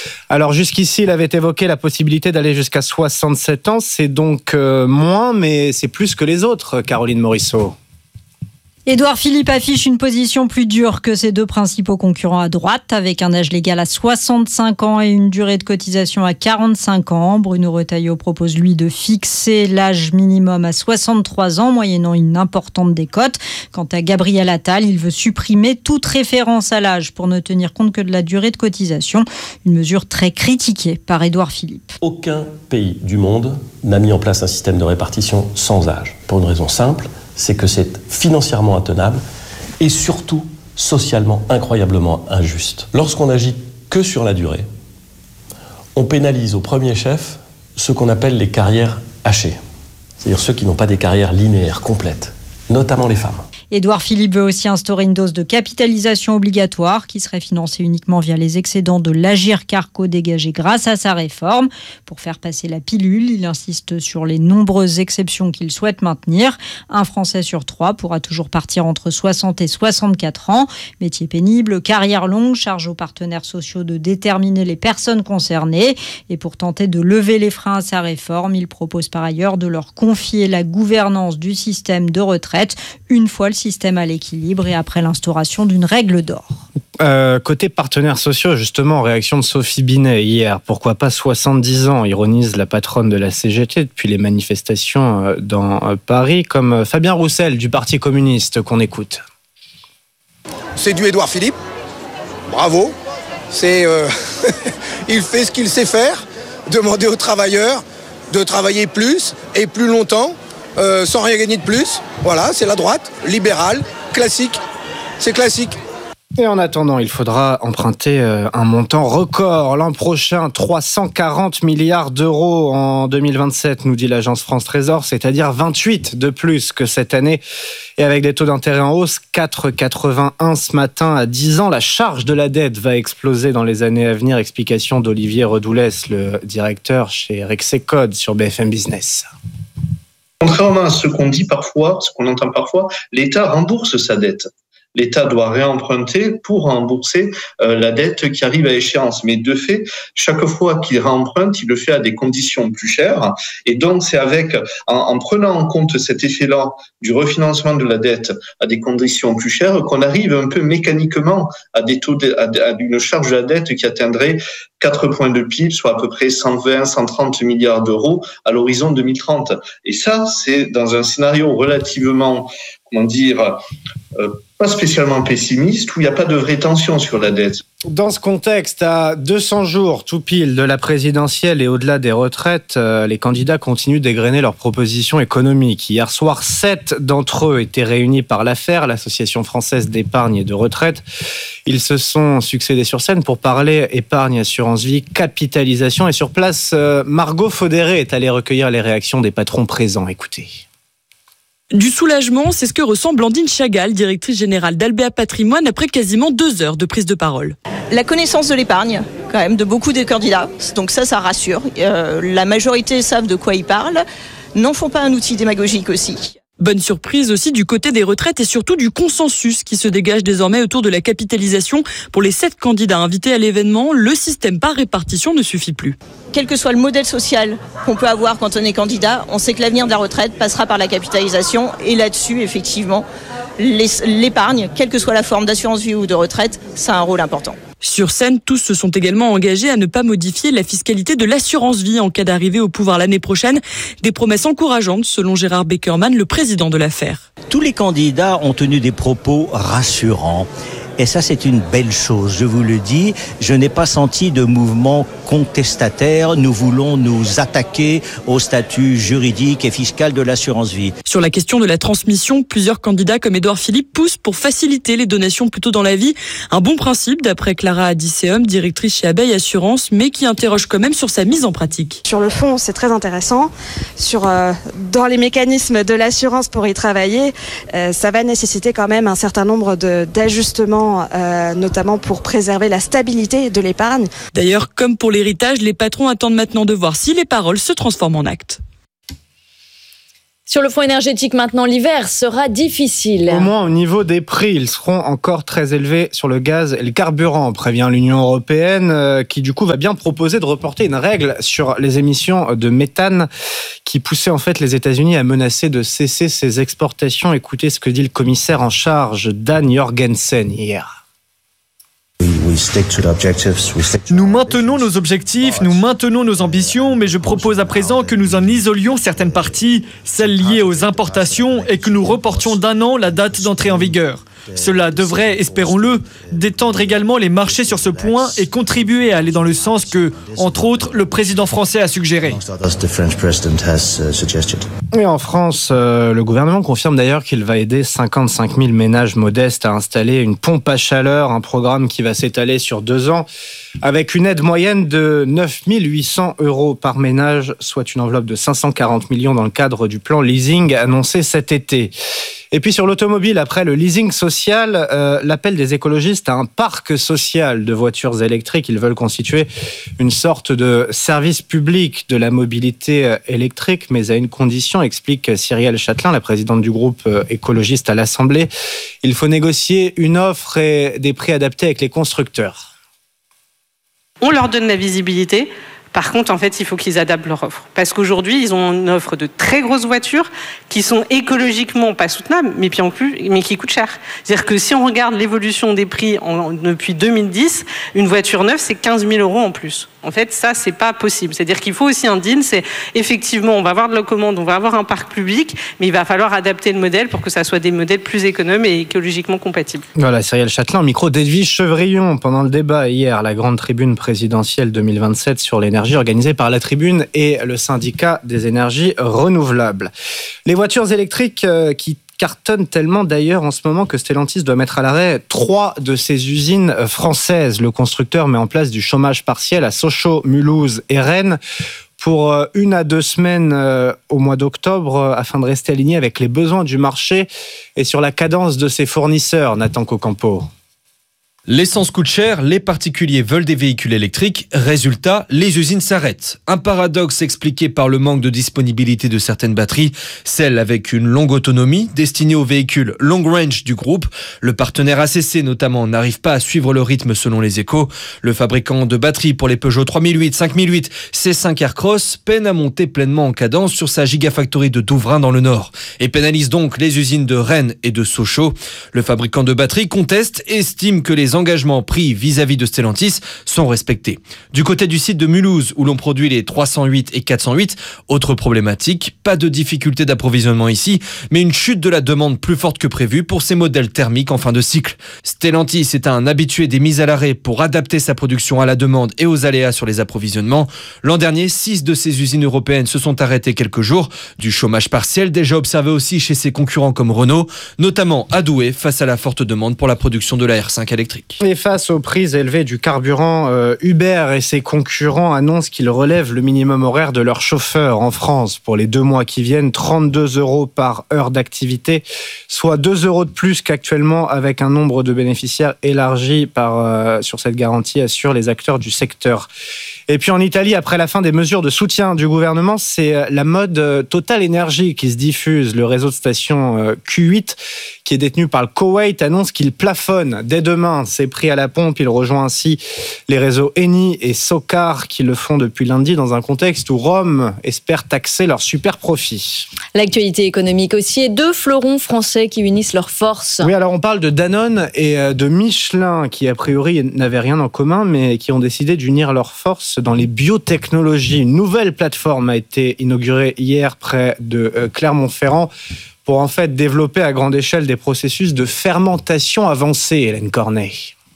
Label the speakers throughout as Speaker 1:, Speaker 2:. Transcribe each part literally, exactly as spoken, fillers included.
Speaker 1: Alors jusqu'ici, il avait évoqué la possibilité d'aller jusqu'à soixante-sept ans. C'est donc euh, moins, mais c'est plus que les autres, Caroline Morisseau.
Speaker 2: Édouard Philippe affiche une position plus dure que ses deux principaux concurrents à droite, avec un âge légal à soixante-cinq ans et une durée de cotisation à quarante-cinq ans. Bruno Retailleau propose, lui, de fixer l'âge minimum à soixante-trois ans, moyennant une importante décote. Quant à Gabriel Attal, il veut supprimer toute référence à l'âge pour ne tenir compte que de la durée de cotisation. Une mesure très critiquée par Édouard Philippe.
Speaker 3: Aucun pays du monde n'a mis en place un système de répartition sans âge, pour une raison simple. C'est que c'est financièrement intenable et surtout socialement incroyablement injuste. Lorsqu'on agit que sur la durée, on pénalise au premier chef ce qu'on appelle les carrières hachées, c'est-à-dire ceux qui n'ont pas des carrières linéaires complètes, notamment les femmes.
Speaker 2: Édouard Philippe veut aussi instaurer une dose de capitalisation obligatoire qui serait financée uniquement via les excédents de l'Agirc-Arrco dégagés grâce à sa réforme. Pour faire passer la pilule, il insiste sur les nombreuses exceptions qu'il souhaite maintenir. Un Français sur trois pourra toujours partir entre soixante et soixante-quatre ans. Métier pénible, carrière longue, charge aux partenaires sociaux de déterminer les personnes concernées. Et pour tenter de lever les freins à sa réforme, il propose par ailleurs de leur confier la gouvernance du système de retraite une fois le système à l'équilibre et après l'instauration d'une règle d'or.
Speaker 1: Euh, côté partenaires sociaux, justement, réaction de Sophie Binet hier. Pourquoi pas soixante-dix ans, ironise la patronne de la C G T depuis les manifestations dans Paris, comme Fabien Roussel du Parti communiste qu'on écoute.
Speaker 4: C'est du Édouard Philippe. Bravo. C'est, euh, il fait ce qu'il sait faire. Demander aux travailleurs de travailler plus et plus longtemps. Euh, sans rien gagner de plus. Voilà, c'est la droite, libérale, classique. C'est classique.
Speaker 1: Et en attendant, il faudra emprunter un montant record l'an prochain, trois cent quarante milliards d'euros en deux mille vingt-sept, nous dit l'agence France Trésor, c'est-à-dire vingt-huit de plus que cette année. Et avec des taux d'intérêt en hausse, quatre virgule quatre-vingt-un ce matin à dix ans, la charge de la dette va exploser dans les années à venir. Explication d'Olivier Redoulès, le directeur chez Rexecode sur B F M Business.
Speaker 5: Contrairement à ce qu'on dit parfois, ce qu'on entend parfois, l'État rembourse sa dette. L'État doit réemprunter pour rembourser euh, la dette qui arrive à échéance. Mais de fait, chaque fois qu'il réemprunte, il le fait à des conditions plus chères. Et donc, c'est avec, en, en prenant en compte cet effet-là du refinancement de la dette à des conditions plus chères, qu'on arrive un peu mécaniquement à des taux, de, à, à une charge de la dette qui atteindrait quatre points de P I B, soit à peu près cent vingt, cent trente milliards d'euros à l'horizon deux mille trente. Et ça, c'est dans un scénario relativement, comment dire, euh, pas spécialement pessimiste, où il n'y a pas de vraie tension sur la dette.
Speaker 1: Dans ce contexte, à deux cents jours tout pile de la présidentielle et au-delà des retraites, euh, les candidats continuent d'égrener leurs propositions économiques. Hier soir, sept d'entre eux étaient réunis par l'A F E R, l'Association française d'épargne et de retraite. Ils se sont succédés sur scène pour parler épargne, assurance vie, capitalisation. Et sur place, euh, Margot Faudéré est allée recueillir les réactions des patrons présents. Écoutez.
Speaker 6: Du soulagement, c'est ce que ressent Blandine Chagall, directrice générale d'Albéa Patrimoine, après quasiment deux heures de prise de parole.
Speaker 7: La connaissance de l'épargne, quand même, de beaucoup des candidats, donc ça, ça rassure. Euh, la majorité savent de quoi ils parlent, n'en font pas un outil démagogique aussi.
Speaker 6: Bonne surprise aussi du côté des retraites et surtout du consensus qui se dégage désormais autour de la capitalisation. Pour les sept candidats invités à l'événement, le système par répartition ne suffit plus.
Speaker 7: Quel que soit le modèle social qu'on peut avoir quand on est candidat, on sait que l'avenir de la retraite passera par la capitalisation. Et là-dessus, effectivement, l'épargne, quelle que soit la forme d'assurance vie ou de retraite, ça a un rôle important.
Speaker 6: Sur scène, tous se sont également engagés à ne pas modifier la fiscalité de l'assurance vie en cas d'arrivée au pouvoir l'année prochaine. Des promesses encourageantes, selon Gérard Beckerman, le président de l'A F E R.
Speaker 8: Tous les candidats ont tenu des propos rassurants. Et ça, c'est une belle chose, je vous le dis. Je n'ai pas senti de mouvement contestataire. Nous voulons nous attaquer au statut juridique et fiscal de l'assurance vie.
Speaker 6: Sur la question de la transmission, plusieurs candidats comme Édouard Philippe poussent pour faciliter les donations plutôt dans la vie. Un bon principe, d'après Clara Adicéum, directrice chez Abeille Assurance, mais qui interroge quand même sur sa mise en pratique.
Speaker 9: Sur le fond, c'est très intéressant. Sur, euh, dans les mécanismes de l'assurance pour y travailler, euh, ça va nécessiter quand même un certain nombre de, d'ajustements, euh, notamment pour préserver la stabilité de l'épargne.
Speaker 6: D'ailleurs, comme pour l'héritage, les patrons attendent maintenant de voir si les paroles se transforment en actes.
Speaker 10: Sur le front énergétique maintenant, l'hiver sera difficile.
Speaker 1: Au moins au niveau des prix, ils seront encore très élevés sur le gaz et le carburant, prévient l'Union européenne, euh, qui du coup va bien proposer de reporter une règle sur les émissions de méthane qui poussait en fait les États-Unis à menacer de cesser ses exportations. Écoutez ce que dit le commissaire en charge, Dan Jorgensen, hier.
Speaker 11: Nous maintenons nos objectifs, nous maintenons nos ambitions, mais je propose à présent que nous en isolions certaines parties, celles liées aux importations, et que nous reportions d'un an la date d'entrée en vigueur. Cela devrait, espérons-le, détendre également les marchés sur ce point et contribuer à aller dans le sens que, entre autres, le président français a suggéré.
Speaker 1: Et en France, euh, le gouvernement confirme d'ailleurs qu'il va aider cinquante-cinq mille ménages modestes à installer une pompe à chaleur, un programme qui va s'étaler sur deux ans, avec une aide moyenne de neuf mille huit cents euros par ménage, soit une enveloppe de cinq cent quarante millions dans le cadre du plan leasing annoncé cet été. Et puis sur l'automobile, après le leasing social, euh, l'appel des écologistes à un parc social de voitures électriques. Ils veulent constituer une sorte de service public de la mobilité électrique, mais à une condition, explique Cyrielle Châtelain, la présidente du groupe écologiste à l'Assemblée. Il faut négocier une offre et des prix adaptés avec les constructeurs.
Speaker 12: On leur donne la visibilité. Par contre, en fait, il faut qu'ils adaptent leur offre. Parce qu'aujourd'hui, ils ont une offre de très grosses voitures qui sont écologiquement pas soutenables, mais, puis en plus, mais qui coûtent cher. C'est-à-dire que si on regarde l'évolution des prix en, depuis deux mille dix, une voiture neuve, c'est quinze mille euros en plus. En fait, ça, c'est pas possible. C'est-à-dire qu'il faut aussi un deal. C'est effectivement, on va avoir de la commande, on va avoir un parc public, mais il va falloir adapter le modèle pour que ça soit des modèles plus économes et écologiquement compatibles.
Speaker 1: Voilà, Cyrielle Châtelain, micro d'Edwige Chevrillon pendant le débat hier, la grande tribune présidentielle deux mille vingt-sept sur l'énergie organisée par la Tribune et le syndicat des énergies renouvelables. Les voitures électriques euh, qui cartonne tellement d'ailleurs en ce moment que Stellantis doit mettre à l'arrêt trois de ses usines françaises. Le constructeur met en place du chômage partiel à Sochaux, Mulhouse et Rennes pour une à deux semaines au mois d'octobre afin de rester aligné avec les besoins du marché et sur la cadence de ses fournisseurs. Nathan Cocampo.
Speaker 13: L'essence coûte cher, les particuliers veulent des véhicules électriques. Résultat, les usines s'arrêtent. Un paradoxe expliqué par le manque de disponibilité de certaines batteries, celles avec une longue autonomie, destinées aux véhicules long range du groupe. Le partenaire A C C notamment n'arrive pas à suivre le rythme selon les Échos. Le fabricant de batteries pour les Peugeot trois mille huit, cinq mille huit, C cinq Aircross peine à monter pleinement en cadence sur sa gigafactory de Douvrin dans le Nord et pénalise donc les usines de Rennes et de Sochaux. Le fabricant de batteries conteste et estime que les engagements pris vis-à-vis de Stellantis sont respectés. Du côté du site de Mulhouse, où l'on produit les trois cent huit et quatre cent huit, autre problématique, pas de difficulté d'approvisionnement ici, mais une chute de la demande plus forte que prévu pour ces modèles thermiques en fin de cycle. Stellantis est un habitué des mises à l'arrêt pour adapter sa production à la demande et aux aléas sur les approvisionnements. L'an dernier, six de ses usines européennes se sont arrêtées quelques jours. Du chômage partiel déjà observé aussi chez ses concurrents comme Renault, notamment à Douai face à la forte demande pour la production de la R cinq électrique.
Speaker 1: Et face aux prix élevés du carburant, euh, Uber et ses concurrents annoncent qu'ils relèvent le minimum horaire de leurs chauffeurs en France pour les deux mois qui viennent, trente-deux euros par heure d'activité, soit deux euros de plus qu'actuellement avec un nombre de bénéficiaires élargi par, euh, sur cette garantie, assurent les acteurs du secteur. Et puis en Italie, après la fin des mesures de soutien du gouvernement, c'est la mode Total Energy qui se diffuse. Le réseau de stations Q huit, qui est détenu par le Koweït, annonce qu'il plafonne dès demain ses prix à la pompe. Il rejoint ainsi les réseaux Eni et Socar qui le font depuis lundi dans un contexte où Rome espère taxer leurs super profits.
Speaker 10: L'actualité économique aussi et deux fleurons français qui unissent leurs forces.
Speaker 1: Oui, alors on parle de Danone et de Michelin qui a priori n'avaient rien en commun mais qui ont décidé d'unir leurs forces dans les biotechnologies. Une nouvelle plateforme a été inaugurée hier près de Clermont-Ferrand pour en fait développer à grande échelle des processus de fermentation avancée, Hélène Cornet.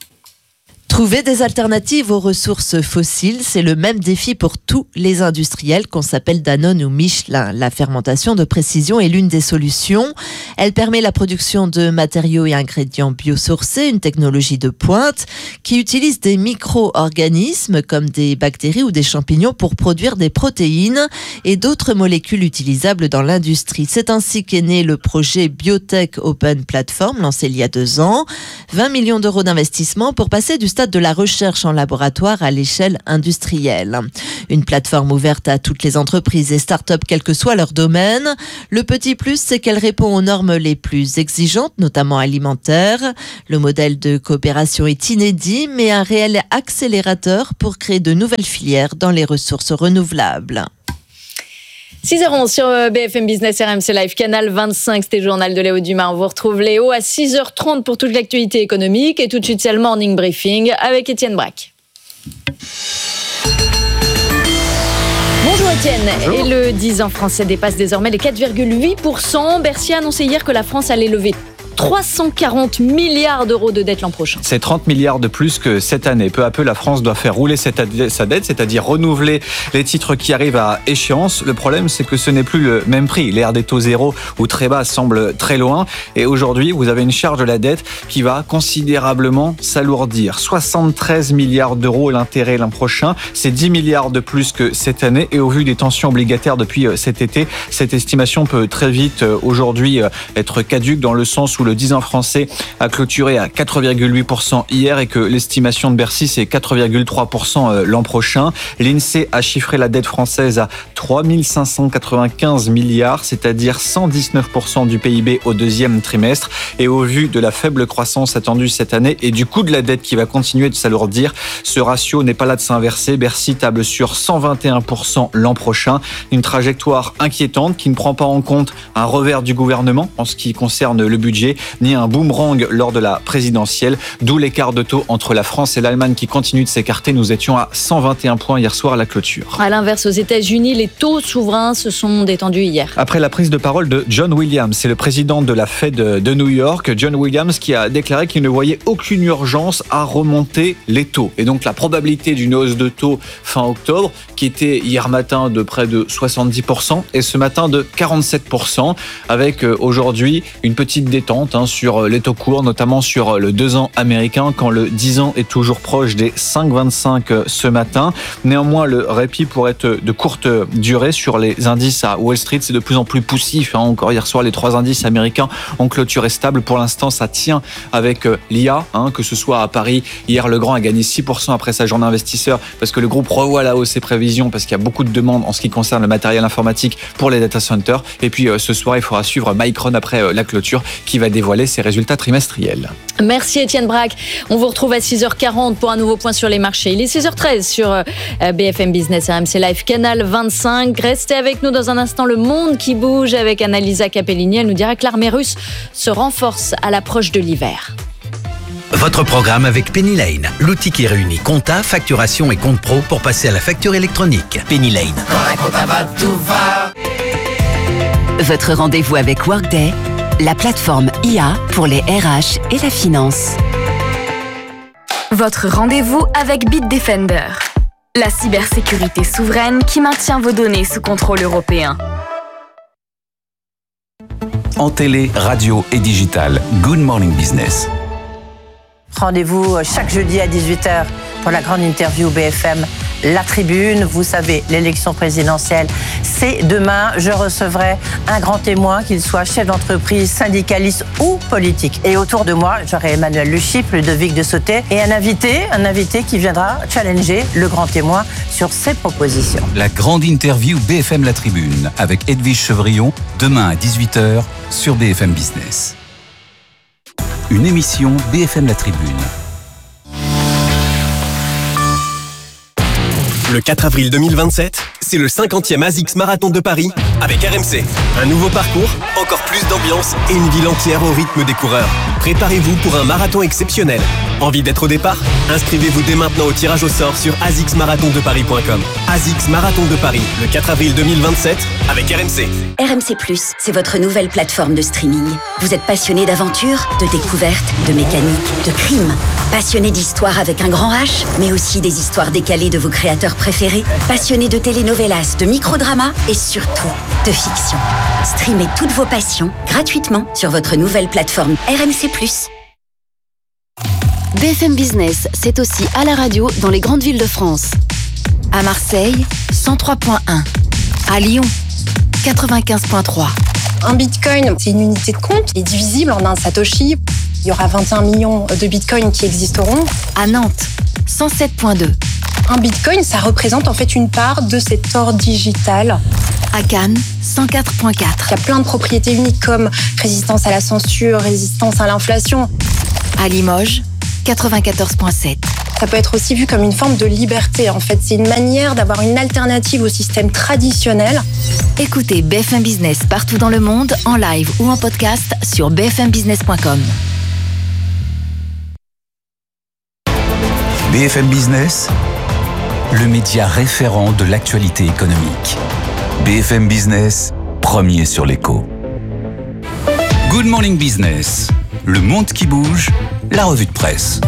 Speaker 14: Trouver des alternatives aux ressources fossiles, c'est le même défi pour tous les industriels, qu'on s'appelle Danone ou Michelin. La fermentation de précision est l'une des solutions. Elle permet la production de matériaux et ingrédients biosourcés, une technologie de pointe qui utilise des micro-organismes comme des bactéries ou des champignons pour produire des protéines et d'autres molécules utilisables dans l'industrie. C'est ainsi qu'est né le projet Biotech Open Platform, lancé il y a deux ans. vingt millions d'euros d'investissement pour passer du stade stade de la recherche en laboratoire à l'échelle industrielle. Une plateforme ouverte à toutes les entreprises et start-up, quel que soit leur domaine. Le petit plus, c'est qu'elle répond aux normes les plus exigeantes, notamment alimentaires. Le modèle de coopération est inédit, mais un réel accélérateur pour créer de nouvelles filières dans les ressources renouvelables.
Speaker 10: six heures onze sur B F M Business R M C Live, canal vingt-cinq, c'était le journal de Léo Dumas. On vous retrouve Léo à six heures trente pour toute l'actualité économique et tout de suite c'est le Morning Briefing avec Étienne Braque. Bonjour Étienne. Bonjour. Et le dix ans français dépasse désormais les quatre virgule huit pour cent. Bercy a annoncé hier que la France allait lever trois cent quarante milliards d'euros de dette l'an prochain.
Speaker 15: C'est trente milliards de plus que cette année. Peu à peu, la France doit faire rouler sa dette, c'est-à-dire renouveler les titres qui arrivent à échéance. Le problème, c'est que ce n'est plus le même prix. L'ère des taux zéro ou très bas semble très loin. Et aujourd'hui, vous avez une charge de la dette qui va considérablement s'alourdir. soixante-treize milliards d'euros l'intérêt l'an prochain. C'est dix milliards de plus que cette année. Et au vu des tensions obligataires depuis cet été, cette estimation peut très vite aujourd'hui être caduque dans le sens où le dix ans français a clôturé à quatre virgule huit pour cent hier et que l'estimation de Bercy, c'est quatre virgule trois pour cent l'an prochain. L'INSEE a chiffré la dette française à trois mille cinq cent quatre-vingt-quinze milliards, c'est-à-dire cent dix-neuf pour cent du P I B au deuxième trimestre. Et au vu de la faible croissance attendue cette année et du coût de la dette qui va continuer de s'alourdir, ce ratio n'est pas là de s'inverser. Bercy table sur cent vingt et un pour cent l'an prochain. Une trajectoire inquiétante qui ne prend pas en compte un revers du gouvernement en ce qui concerne le budget, ni un boomerang lors de la présidentielle, d'où l'écart de taux entre la France et l'Allemagne qui continue de s'écarter. Nous étions à cent vingt et un points hier soir à la clôture.
Speaker 10: À l'inverse, aux États-Unis, les taux souverains se sont détendus hier.
Speaker 15: Après la prise de parole de John Williams, c'est le président de la Fed de New York, John Williams, qui a déclaré qu'il ne voyait aucune urgence à remonter les taux. Et donc la probabilité d'une hausse de taux fin octobre, qui était hier matin de près de soixante-dix pour cent et ce matin de quarante-sept pour cent, avec aujourd'hui une petite détente sur les taux courts, notamment sur le deux ans américain, quand le dix ans est toujours proche des cinq virgule vingt-cinq ce matin. Néanmoins, le répit pourrait être de courte durée sur les indices à Wall Street. C'est de plus en plus poussif. Hein. Encore hier soir, les trois indices américains ont clôturé stable. Pour l'instant, ça tient avec l'I A, hein, que ce soit à Paris. Hier, Legrand a gagné six pour cent après sa journée investisseur parce que le groupe revoit la hausse ses prévisions parce qu'il y a beaucoup de demandes en ce qui concerne le matériel informatique pour les data centers. Et puis, ce soir, il faudra suivre Micron après la clôture qui va dévoiler ses résultats trimestriels.
Speaker 10: Merci Étienne Braque. On vous retrouve à six heures quarante pour un nouveau point sur les marchés. Il est six heures treize sur B F M Business R M C Live, canal vingt-cinq. Restez avec nous dans un instant. Le monde qui bouge avec Annalisa Capellini. Elle nous dira que l'armée russe se renforce à l'approche de l'hiver.
Speaker 16: Votre programme avec Penny Lane, l'outil qui réunit compta, facturation et compte pro pour passer à la facture électronique. Penny Lane.
Speaker 17: Votre rendez-vous avec Workday, la plateforme I A pour les R H et la finance.
Speaker 18: Votre rendez-vous avec Bitdefender, la cybersécurité souveraine qui maintient vos données sous contrôle européen.
Speaker 19: En télé, radio et digital, Good Morning Business.
Speaker 20: Rendez-vous chaque jeudi à dix-huit heures pour la grande interview B F M La Tribune. Vous savez, l'élection présidentielle, c'est demain. Je recevrai un grand témoin, qu'il soit chef d'entreprise, syndicaliste ou politique. Et autour de moi, j'aurai Emmanuel Luchyp, Ludovic de Sauté et un invité, un invité qui viendra challenger le grand témoin sur ses propositions.
Speaker 19: La grande interview B F M La Tribune avec Edwige Chevrillon, demain à dix-huit heures sur B F M Business. Une émission B F M La Tribune.
Speaker 21: Le quatre avril deux mille vingt-sept, c'est le cinquantième ASICS Marathon de Paris avec R M C. Un nouveau parcours, encore plus d'ambiance et une ville entière au rythme des coureurs. Préparez-vous pour un marathon exceptionnel. Envie d'être au départ? Inscrivez-vous dès maintenant au tirage au sort sur a s i c s marathon de paris point com. ASICS Marathon de Paris, le quatre avril deux mille vingt-sept avec R M C.
Speaker 22: R M C plus, c'est votre nouvelle plateforme de streaming. Vous êtes passionné d'aventure, de découverte, de mécanique, de crime. Passionné d'histoire avec un grand H, mais aussi des histoires décalées de vos créateurs préférés. Passionné de telenovelas, de microdramas et surtout de fiction. Streamez toutes vos passions gratuitement sur votre nouvelle plateforme R M C plus.
Speaker 17: B F M Business, c'est aussi à la radio dans les grandes villes de France. À Marseille, cent trois point un. À Lyon, quatre-vingt-quinze point trois.
Speaker 23: Un bitcoin, c'est une unité de compte, il est divisible en un satoshi.
Speaker 2: Il y aura vingt et un millions de bitcoins qui existeront.
Speaker 17: À Nantes, cent sept virgule deux.
Speaker 2: Un bitcoin, ça représente en fait une part de cet or digital.
Speaker 17: À Cannes, cent quatre virgule quatre.
Speaker 2: Il y a plein de propriétés uniques comme résistance à la censure, résistance à l'inflation.
Speaker 17: À Limoges, quatre-vingt-quatorze virgule sept.
Speaker 2: Ça peut être aussi vu comme une forme de liberté. En fait, c'est une manière d'avoir une alternative au système traditionnel.
Speaker 17: Écoutez B F M Business partout dans le monde, en live ou en podcast sur b f m business point com.
Speaker 19: B F M Business, le média référent de l'actualité économique. B F M Business, premier sur l'écho. Good Morning Business, le monde qui bouge, la revue de presse.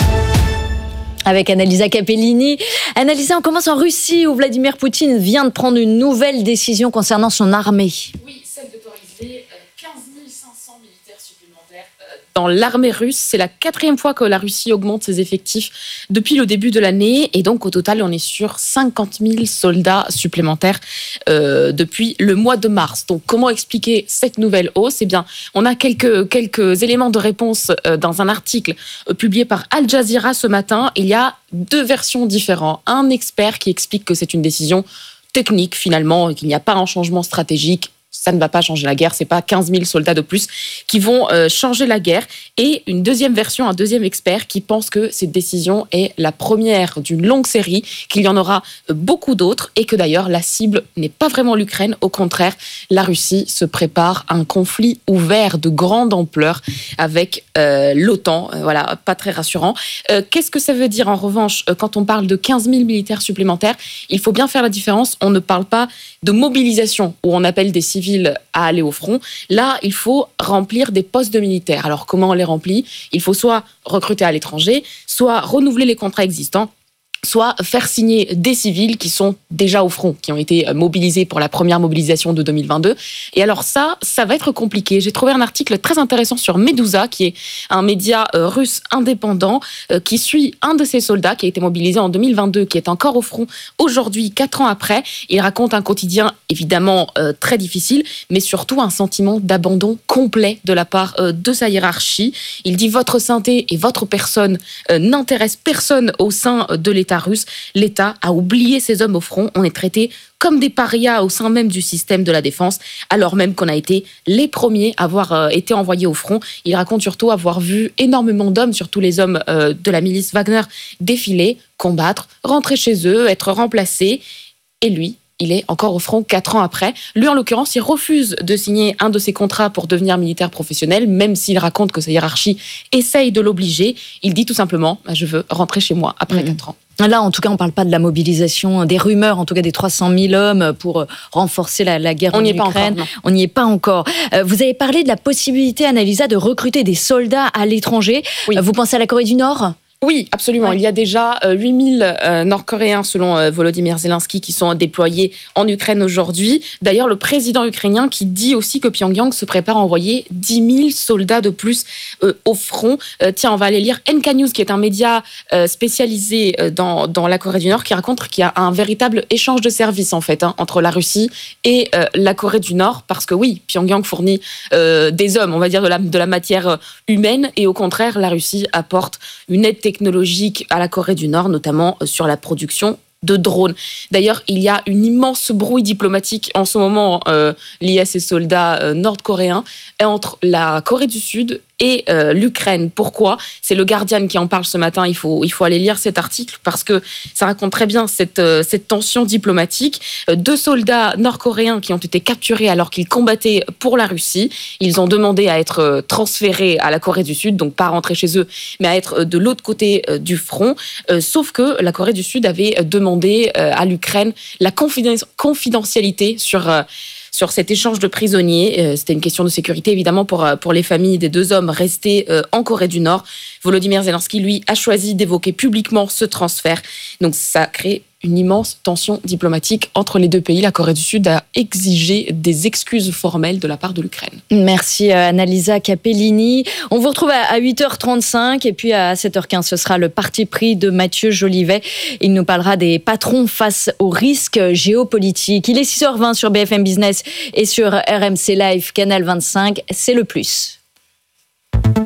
Speaker 10: Avec Annalisa Capellini. Annalisa, on commence en Russie où Vladimir Poutine vient de prendre une nouvelle décision concernant son armée.
Speaker 3: Oui, celle d'autoriser quinze mille cinq cents militaires supplémentaires dans l'armée russe. C'est la quatrième fois que la Russie augmente ses effectifs depuis le début de l'année. Et donc, au total, on est sur cinquante mille soldats supplémentaires euh, depuis le mois de mars. Donc, comment expliquer cette nouvelle hausse ? Eh bien, on a quelques, quelques éléments de réponse euh, dans un article euh, publié par Al Jazeera ce matin. Il y a deux versions différentes. Un expert qui explique que c'est une décision technique, finalement, et qu'il n'y a pas un changement stratégique. Ça ne va pas changer la guerre, c'est pas quinze mille soldats de plus qui vont euh, changer la guerre. Et une deuxième version, un deuxième expert qui pense que cette décision est la première d'une longue série, qu'il y en aura beaucoup d'autres et que d'ailleurs la cible n'est pas vraiment l'Ukraine. Au contraire, la Russie se prépare à un conflit ouvert de grande ampleur avec euh, l'OTAN. Euh, voilà, pas très rassurant. Euh, qu'est-ce que ça veut dire en revanche quand on parle de quinze mille militaires supplémentaires ? Il faut bien faire la différence. On ne parle pas de mobilisation où on appelle des civils à aller au front. Là, il faut remplir des postes de militaires. Alors, comment on les remplit ? Il faut soit recruter à l'étranger, soit renouveler les contrats existants, soit faire signer des civils qui sont déjà au front, qui ont été mobilisés pour la première mobilisation de deux mille vingt-deux. Et alors ça, ça va être compliqué. J'ai trouvé un article très intéressant sur Medusa, qui est un média russe indépendant, qui suit un de ces soldats qui a été mobilisé en deux mille vingt-deux, qui est encore au front aujourd'hui, quatre ans après. Il raconte un quotidien évidemment euh, très difficile, mais surtout un sentiment d'abandon complet de la part euh, de sa hiérarchie. Il dit « Votre santé et votre personne euh, n'intéressent personne au sein de l'État russe. L'État a oublié ses hommes au front. On est traité comme des parias au sein même du système de la défense, alors même qu'on a été les premiers à avoir euh, été envoyés au front. » Il raconte surtout avoir vu énormément d'hommes, surtout les hommes euh, de la milice Wagner, défiler, combattre, rentrer chez eux, être remplacés. Et lui, il est encore au front quatre ans après. Lui, en l'occurrence, il refuse de signer un de ses contrats pour devenir militaire professionnel, même s'il raconte que sa hiérarchie essaye de l'obliger. Il dit tout simplement « Je veux rentrer chez moi après quatre ans ».
Speaker 10: Là, en tout cas, on ne parle pas de la mobilisation, des rumeurs, en tout cas des trois cent mille hommes pour renforcer la, la guerre en Ukraine. On n'y est pas encore. Euh, vous avez parlé de la possibilité, Annalisa, de recruter des soldats à l'étranger. Oui. Vous pensez à la Corée du Nord ?
Speaker 3: Oui, absolument. Ouais. Il y a déjà huit mille euh, Nord-Coréens, selon euh, Volodymyr Zelensky, qui sont déployés en Ukraine aujourd'hui. D'ailleurs, le président ukrainien qui dit aussi que Pyongyang se prépare à envoyer dix mille soldats de plus euh, au front. Euh, tiens, on va aller lire N K News, qui est un média euh, spécialisé euh, dans, dans la Corée du Nord, qui raconte qu'il y a un véritable échange de services, en fait, hein, entre la Russie et euh, la Corée du Nord. Parce que oui, Pyongyang fournit euh, des hommes, on va dire de la, de la matière humaine, et au contraire, la Russie apporte une aide technologique technologique à la Corée du Nord, notamment sur la production de drones. D'ailleurs, il y a une immense brouille diplomatique en ce moment euh, liée à ces soldats euh, nord-coréens entre la Corée du Sud et euh, l'Ukraine. Pourquoi ? C'est le Guardian qui en parle ce matin. Il faut, il faut aller lire cet article parce que ça raconte très bien cette, euh, cette tension diplomatique. Euh, deux soldats nord-coréens qui ont été capturés alors qu'ils combattaient pour la Russie. Ils ont demandé à être euh, transférés à la Corée du Sud, donc pas rentrer chez eux, mais à être euh, de l'autre côté euh, du front. Euh, sauf que la Corée du Sud avait demandé euh, à l'Ukraine la confiden- confidentialité sur... Euh, sur cet échange de prisonniers. Euh, c'était une question de sécurité, évidemment, pour, pour les familles des deux hommes restés euh, en Corée du Nord. Volodymyr Zelensky, lui, a choisi d'évoquer publiquement ce transfert. Donc, ça crée une immense tension diplomatique entre les deux pays. La Corée du Sud a exigé des excuses formelles de la part de l'Ukraine.
Speaker 10: Merci Annalisa Capellini. On vous retrouve à huit heures trente-cinq et puis à sept heures quinze, ce sera le parti pris de Mathieu Jolivet. Il nous parlera des patrons face aux risques géopolitiques. Il est six heures vingt sur B F M Business et sur R M C Live, Canal vingt-cinq. C'est le plus.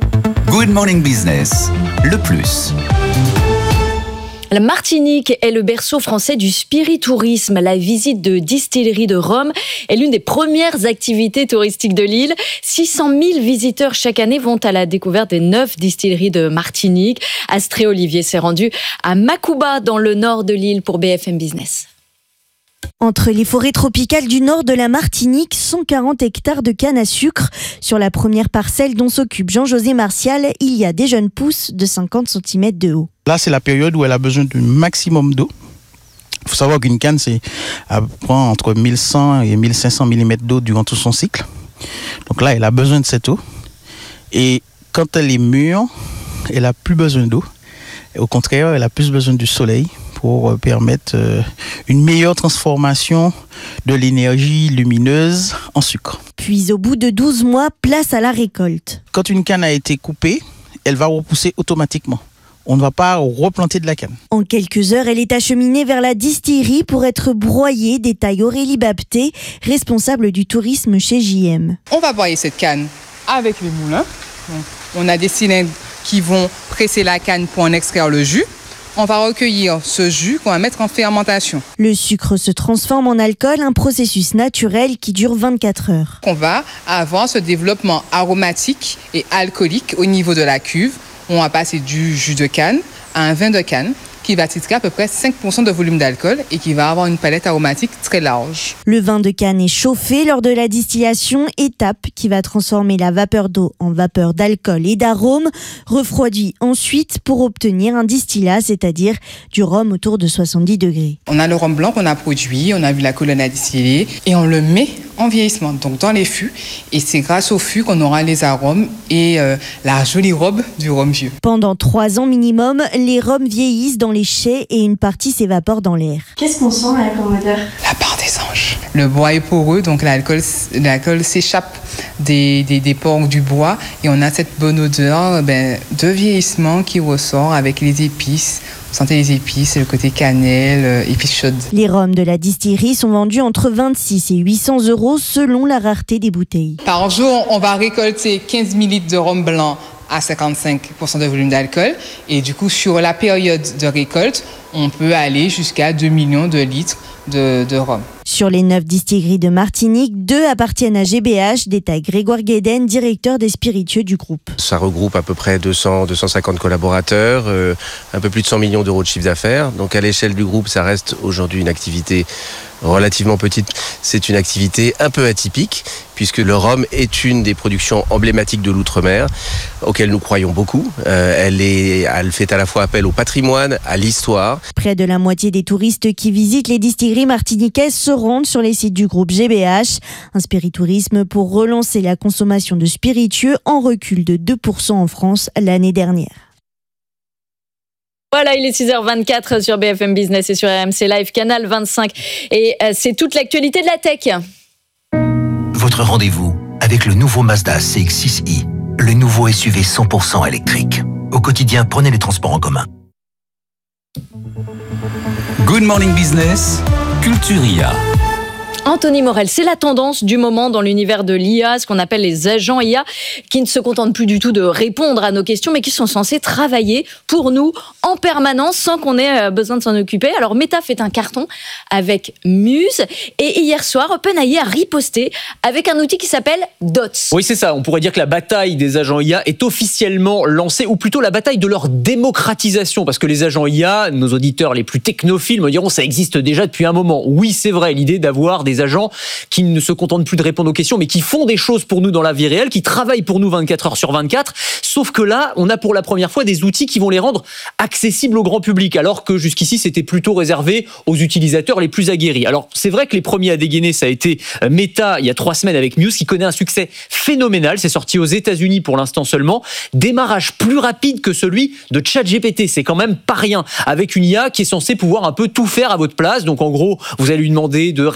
Speaker 19: Good Morning Business, le plus.
Speaker 10: La Martinique est le berceau français du spiritourisme. La visite de distilleries de rhum est l'une des premières activités touristiques de l'île. six cent mille visiteurs chaque année vont à la découverte des neuf distilleries de Martinique. Astrée Olivier s'est rendue à Macouba, dans le nord de l'île, pour B F M Business.
Speaker 4: Entre les forêts tropicales du nord de la Martinique, cent quarante hectares de canne à sucre. Sur la première parcelle dont s'occupe Jean-José Martial, il y a des jeunes pousses de cinquante centimètres de haut.
Speaker 5: Là, c'est la période où elle a besoin d'un maximum d'eau. Il faut savoir qu'une canne, c'est prend entre mille cent et mille cinq cents millimètres d'eau durant tout son cycle. Donc là, elle a besoin de cette eau. Et quand elle est mûre, elle n'a plus besoin d'eau. Et au contraire, elle a plus besoin du soleil pour permettre une meilleure transformation de l'énergie lumineuse en sucre.
Speaker 4: Puis au bout de douze mois, place à la récolte.
Speaker 5: Quand une canne a été coupée, elle va repousser automatiquement. On ne va pas replanter de la canne.
Speaker 4: En quelques heures, elle est acheminée vers la distillerie pour être broyée, détaille Aurélie Bapté, responsable du tourisme chez J M.
Speaker 23: On va broyer cette canne avec les moulins. Donc, on a des cylindres qui vont presser la canne pour en extraire le jus. On va recueillir ce jus qu'on va mettre en fermentation.
Speaker 4: Le sucre se transforme en alcool, un processus naturel qui dure vingt-quatre heures.
Speaker 23: On va avoir ce développement aromatique et alcoolique au niveau de la cuve. On va passer du jus de canne à un vin de canne qui va titrer à peu près cinq pour cent de volume d'alcool et qui va avoir une palette aromatique très large.
Speaker 4: Le vin de canne est chauffé lors de la distillation, étape qui va transformer la vapeur d'eau en vapeur d'alcool et d'arôme, refroidi ensuite pour obtenir un distillat, c'est-à-dire du rhum autour de soixante-dix degrés.
Speaker 23: On a le rhum blanc qu'on a produit, on a vu la colonne à distiller et on le met en vieillissement, donc dans les fûts. Et c'est grâce aux fûts qu'on aura les arômes et euh, la jolie robe du rhum vieux.
Speaker 4: Pendant trois ans minimum, les rhums vieillissent dans les chais et une partie s'évapore dans l'air.
Speaker 2: Qu'est-ce qu'on sent à la comme odeur ?
Speaker 23: La part des anges. Le bois est poreux, donc l'alcool, l'alcool s'échappe des, des, des pores du bois et on a cette bonne odeur ben, de vieillissement qui ressort avec les épices. Vous sentez les épices, le côté cannelle, épices chaudes.
Speaker 4: Les rhums de la distillerie sont vendus entre vingt-six et huit cents euros selon la rareté des bouteilles.
Speaker 23: Par jour, on va récolter quinze millilitres de rhum blanc à cinquante-cinq pour cent de volume d'alcool. Et du coup, sur la période de récolte, on peut aller jusqu'à deux millions de litres de, de rhum.
Speaker 4: Sur les neuf distilleries de Martinique, deux appartiennent à G B H, détaille Grégoire Guéden, directeur des spiritueux du groupe.
Speaker 24: Ça regroupe à peu près deux cents à deux cent cinquante collaborateurs, euh, un peu plus de cent millions d'euros de chiffre d'affaires. Donc à l'échelle du groupe, ça reste aujourd'hui une activité relativement petite. C'est une activité un peu atypique, puisque le rhum est une des productions emblématiques de l'outre-mer, auxquelles nous croyons beaucoup. Euh, elle, est, elle fait à la fois appel au patrimoine, à l'histoire.
Speaker 4: Près de la moitié des touristes qui visitent les distilleries martiniquaises se rendent sur les sites du groupe G B H. Un spiritourisme pour relancer la consommation de spiritueux en recul de deux pour cent en France l'année dernière.
Speaker 10: Voilà, il est six heures vingt-quatre sur B F M Business et sur R M C Live, Canal vingt-cinq. Et euh, c'est toute l'actualité de la tech.
Speaker 16: Votre rendez-vous avec le nouveau Mazda C X six i, le nouveau S U V cent pour cent électrique. Au quotidien, prenez les transports en commun.
Speaker 19: Good Morning Business, Culturia.
Speaker 10: Anthony Morel, c'est la tendance du moment dans l'univers de l'I A, ce qu'on appelle les agents I A, qui ne se contentent plus du tout de répondre à nos questions, mais qui sont censés travailler pour nous en permanence sans qu'on ait besoin de s'en occuper. Alors Meta fait un carton avec Muse, et hier soir, OpenAI a riposté avec un outil qui s'appelle Dots.
Speaker 25: Oui, c'est ça. On pourrait dire que la bataille des agents I A est officiellement lancée, ou plutôt la bataille de leur démocratisation, parce que les agents I A, nos auditeurs les plus technophiles me diront, ça existe déjà depuis un moment. Oui, c'est vrai, l'idée d'avoir des agents qui ne se contentent plus de répondre aux questions, mais qui font des choses pour nous dans la vie réelle, qui travaillent pour nous vingt-quatre heures sur vingt-quatre. Sauf que là, on a pour la première fois des outils qui vont les rendre accessibles au grand public, alors que jusqu'ici, c'était plutôt réservé aux utilisateurs les plus aguerris. Alors, c'est vrai que les premiers à dégainer, ça a été Meta il y a trois semaines avec Muse, qui connaît un succès phénoménal. C'est sorti aux États-Unis pour l'instant seulement. Démarrage plus rapide que celui de ChatGPT. C'est quand même pas rien. Avec une I A qui est censée pouvoir un peu tout faire à votre place. Donc, en gros, vous allez lui demander de résilier un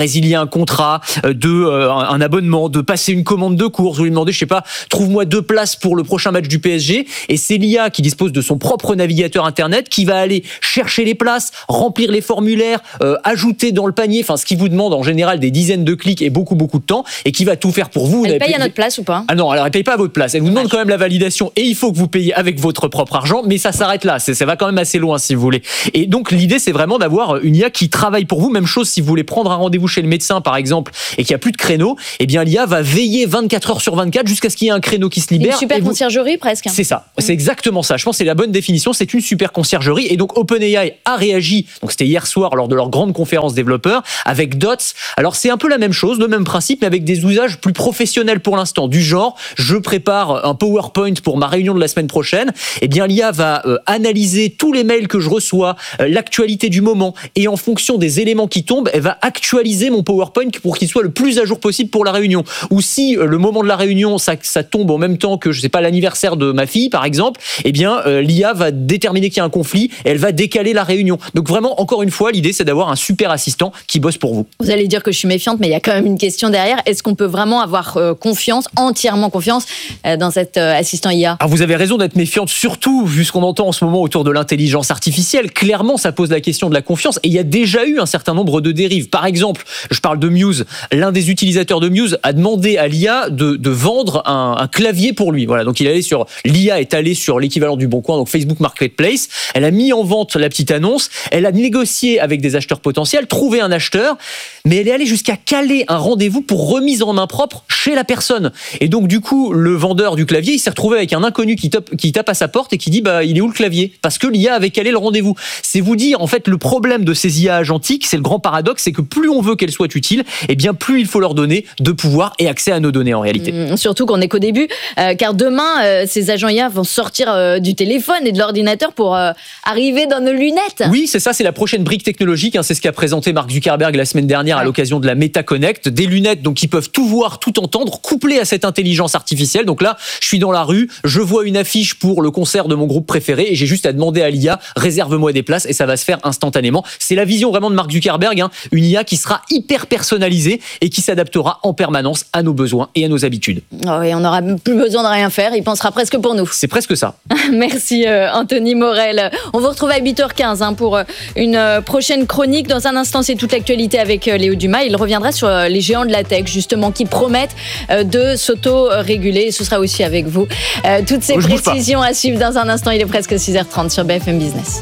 Speaker 25: contrat, de euh, un abonnement, de passer une commande de course, vous lui demandez, je sais pas, trouve-moi deux places pour le prochain match du P S G, et c'est l'I A qui dispose de son propre navigateur internet qui va aller chercher les places, remplir les formulaires, euh, ajouter dans le panier, enfin ce qui vous demande en général des dizaines de clics et beaucoup beaucoup de temps, et qui va tout faire pour vous.
Speaker 10: Elle paye à notre place ou pas?
Speaker 25: Ah non, alors elle paye pas à votre place. Elle vous demande quand même la validation, et il faut que vous payiez avec votre propre argent, mais ça s'arrête là. C'est, ça va quand même assez loin si vous voulez. Et donc l'idée, c'est vraiment d'avoir une I A qui travaille pour vous. Même chose si vous voulez prendre un rendez-vous chez le médecin, par exemple, et qu'il n'y a plus de créneau, eh bien l'I A va veiller vingt-quatre heures sur vingt-quatre jusqu'à ce qu'il y ait un créneau qui se libère.
Speaker 10: Une super
Speaker 25: vous...
Speaker 10: conciergerie presque.
Speaker 25: C'est ça. Mmh. C'est exactement ça. Je pense que c'est la bonne définition. C'est une super conciergerie. Et donc OpenAI a réagi. Donc c'était hier soir lors de leur grande conférence développeurs avec Dots. Alors c'est un peu la même chose, le même principe, mais avec des usages plus professionnels pour l'instant. Du genre, je prépare un PowerPoint pour ma réunion de la semaine prochaine. Eh bien l'I A va euh, analyser tous les mails que je reçois, euh, l'actualité du moment, et en fonction des éléments qui tombent, elle va actualiser mon PowerPoint pour qu'il soit le plus à jour possible pour la réunion. Ou si euh, le moment de la réunion, ça, ça tombe en même temps que, je sais pas, l'anniversaire de ma fille, par exemple, eh bien euh, l'I A va déterminer qu'il y a un conflit et elle va décaler la réunion. Donc vraiment, encore une fois, l'idée, c'est d'avoir un super assistant qui bosse pour vous.
Speaker 10: Vous allez dire que je suis méfiante, mais il y a quand même une question derrière. Est-ce qu'on peut vraiment avoir euh, confiance, entièrement confiance, euh, dans cet euh, assistant I A?
Speaker 25: Alors vous avez raison d'être méfiante, surtout vu ce qu'on entend en ce moment autour de l'intelligence artificielle. Clairement, ça pose la question de la confiance, et il y a déjà eu un certain nombre de dérives. Par exemple, je parle de Muse. L'un des utilisateurs de Muse a demandé à l'I A de, de vendre un, un clavier pour lui. Voilà, donc il allait sur l'I A est allée sur l'équivalent du Bon Coin, donc Facebook Marketplace. Elle a mis en vente la petite annonce. Elle a négocié avec des acheteurs potentiels, trouvé un acheteur, mais elle est allée jusqu'à caler un rendez-vous pour remise en main propre chez la personne. Et donc du coup, le vendeur du clavier, il s'est retrouvé avec un inconnu qui tape, qui tape à sa porte et qui dit bah il est où le clavier? Parce que l'I A avait calé le rendez-vous. C'est vous dire en fait le problème de ces I A agentiques, c'est le grand paradoxe, c'est que plus on veut qu'elles soient utiles, et bien plus il faut leur donner de pouvoir et accès à nos données en réalité.
Speaker 10: Mmh, surtout qu'on n'est qu'au début, euh, car demain euh, ces agents I A vont sortir euh, du téléphone et de l'ordinateur pour euh, arriver dans nos lunettes.
Speaker 25: Oui, c'est ça, c'est la prochaine brique technologique. Hein, c'est ce qu'a présenté Mark Zuckerberg la semaine dernière ouais. à l'occasion de la Meta Connect, des lunettes donc qui peuvent tout voir, tout entendre, couplées à cette intelligence artificielle. Donc là, je suis dans la rue, je vois une affiche pour le concert de mon groupe préféré et j'ai juste à demander à l'I A réserve-moi des places et ça va se faire instantanément. C'est la vision vraiment de Mark Zuckerberg, hein, une I A qui sera hyper personnalisée et qui s'adaptera en permanence à nos besoins et à nos habitudes.
Speaker 10: Oh oui, on n'aura plus besoin de rien faire, il pensera presque pour nous.
Speaker 25: C'est presque ça.
Speaker 10: Merci euh, Anthony Morel. On vous retrouve à huit heures quinze hein, pour euh, une euh, prochaine chronique. Dans un instant, c'est toute l'actualité avec euh, Léo Dumas. Il reviendra sur euh, les géants de la tech, justement, qui promettent euh, de s'auto-réguler. Et ce sera aussi avec vous. Euh, toutes ces oh, précisions à suivre dans un instant. Il est presque six heures trente sur B F M Business.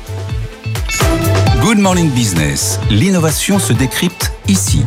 Speaker 19: Good Morning Business. L'innovation se décrypte ici.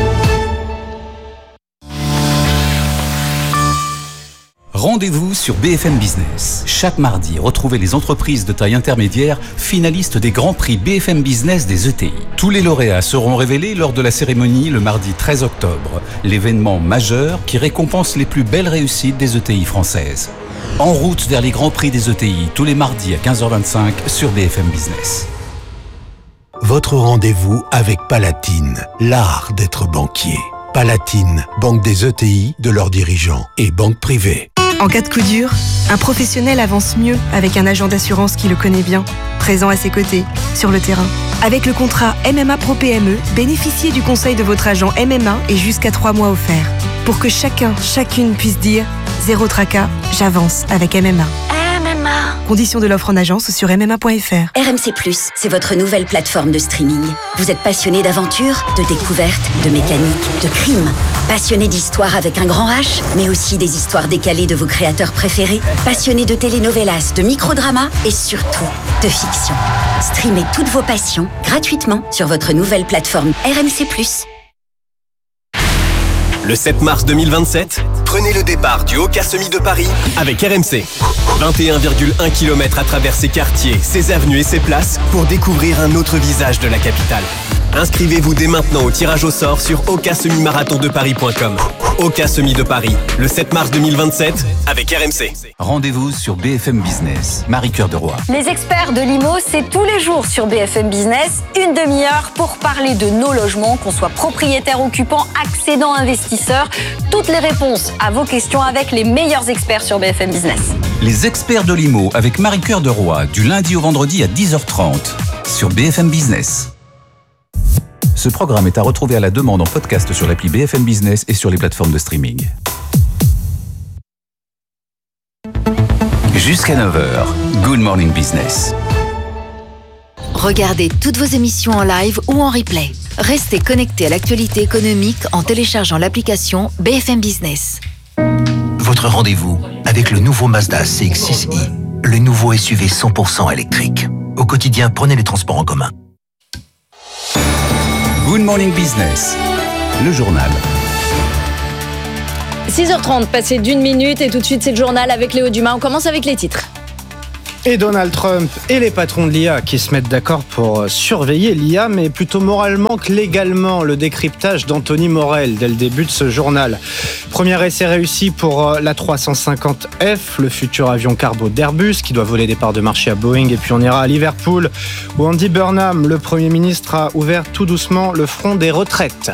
Speaker 19: Rendez-vous sur B F M Business. Chaque mardi, retrouvez les entreprises de taille intermédiaire finalistes des grands prix B F M Business des E T I. Tous les lauréats seront révélés lors de la cérémonie le mardi treize octobre, l'événement majeur qui récompense les plus belles réussites des E T I françaises. En route vers les grands prix des E T I, tous les mardis à quinze heures vingt-cinq sur B F M Business.
Speaker 6: Votre rendez-vous avec Palatine, l'art d'être banquier. Palatine, banque des E T I, de leurs dirigeants et banque privée.
Speaker 7: En cas de coup dur, un professionnel avance mieux avec un agent d'assurance qui le connaît bien, présent à ses côtés, sur le terrain. Avec le contrat M M A Pro P M E, bénéficiez du conseil de votre agent M M A et jusqu'à trois mois offerts. Pour que chacun, chacune puisse dire « Zéro tracas, j'avance avec M M A ».
Speaker 22: M M A.
Speaker 7: Conditions de l'offre en agence sur m m a point f r.
Speaker 22: R M C plus, c'est votre nouvelle plateforme de streaming. Vous êtes passionné d'aventure, de découverte, de mécanique, de crime. Passionné d'histoire avec un grand H, mais aussi des histoires décalées de vos créateurs préférés. Passionné de telenovelas, de microdramas et surtout de fiction. Streamez toutes vos passions gratuitement sur votre nouvelle plateforme R M C plus.
Speaker 21: Le sept mars deux mille vingt-sept, prenez le départ du Haut-Cas-Semi de Paris avec R M C. vingt et un virgule un kilomètres à travers ses quartiers, ses avenues et ses places pour découvrir un autre visage de la capitale. Inscrivez-vous dès maintenant au tirage au sort sur au cas semi marathon de paris point com. Haut-Cas-Semi de Paris, le sept mars deux mille vingt-sept avec R M C.
Speaker 19: Rendez-vous sur B F M Business. Marie-Cœur de Roy.
Speaker 8: Les experts de l'I M O, c'est tous les jours sur B F M Business. Une demi-heure pour parler de nos logements, qu'on soit propriétaire, occupant, accédant, investisseur. Toutes les réponses à vos questions avec les meilleurs experts sur B F M Business.
Speaker 19: Les experts de l'I M O avec Marie-Cœur de Roy, du lundi au vendredi à dix heures trente sur B F M Business. Ce programme est à retrouver à la demande en podcast sur l'appli B F M Business et sur les plateformes de streaming. Jusqu'à neuf heures, Good Morning Business.
Speaker 17: Regardez toutes vos émissions en live ou en replay. Restez connectés à l'actualité économique en téléchargeant l'application B F M Business.
Speaker 16: Votre rendez-vous avec le nouveau Mazda C X six i, le nouveau S U V cent pour cent électrique. Au quotidien, prenez les transports en commun.
Speaker 19: Good Morning Business, le journal.
Speaker 10: six heures trente, passé d'une minute et tout de suite c'est le journal avec Léo Dumas. On commence avec les titres.
Speaker 1: Et Donald Trump et les patrons de l'I A qui se mettent d'accord pour surveiller l'I A, mais plutôt moralement que légalement. Le décryptage d'Anthony Morel dès le début de ce journal. Premier essai réussi pour l'A trois cent cinquante F, le futur avion cargo d'Airbus qui doit voler des parts de marché à Boeing. Et puis on ira à Liverpool où Andy Burnham, le Premier ministre, a ouvert tout doucement le front des retraites.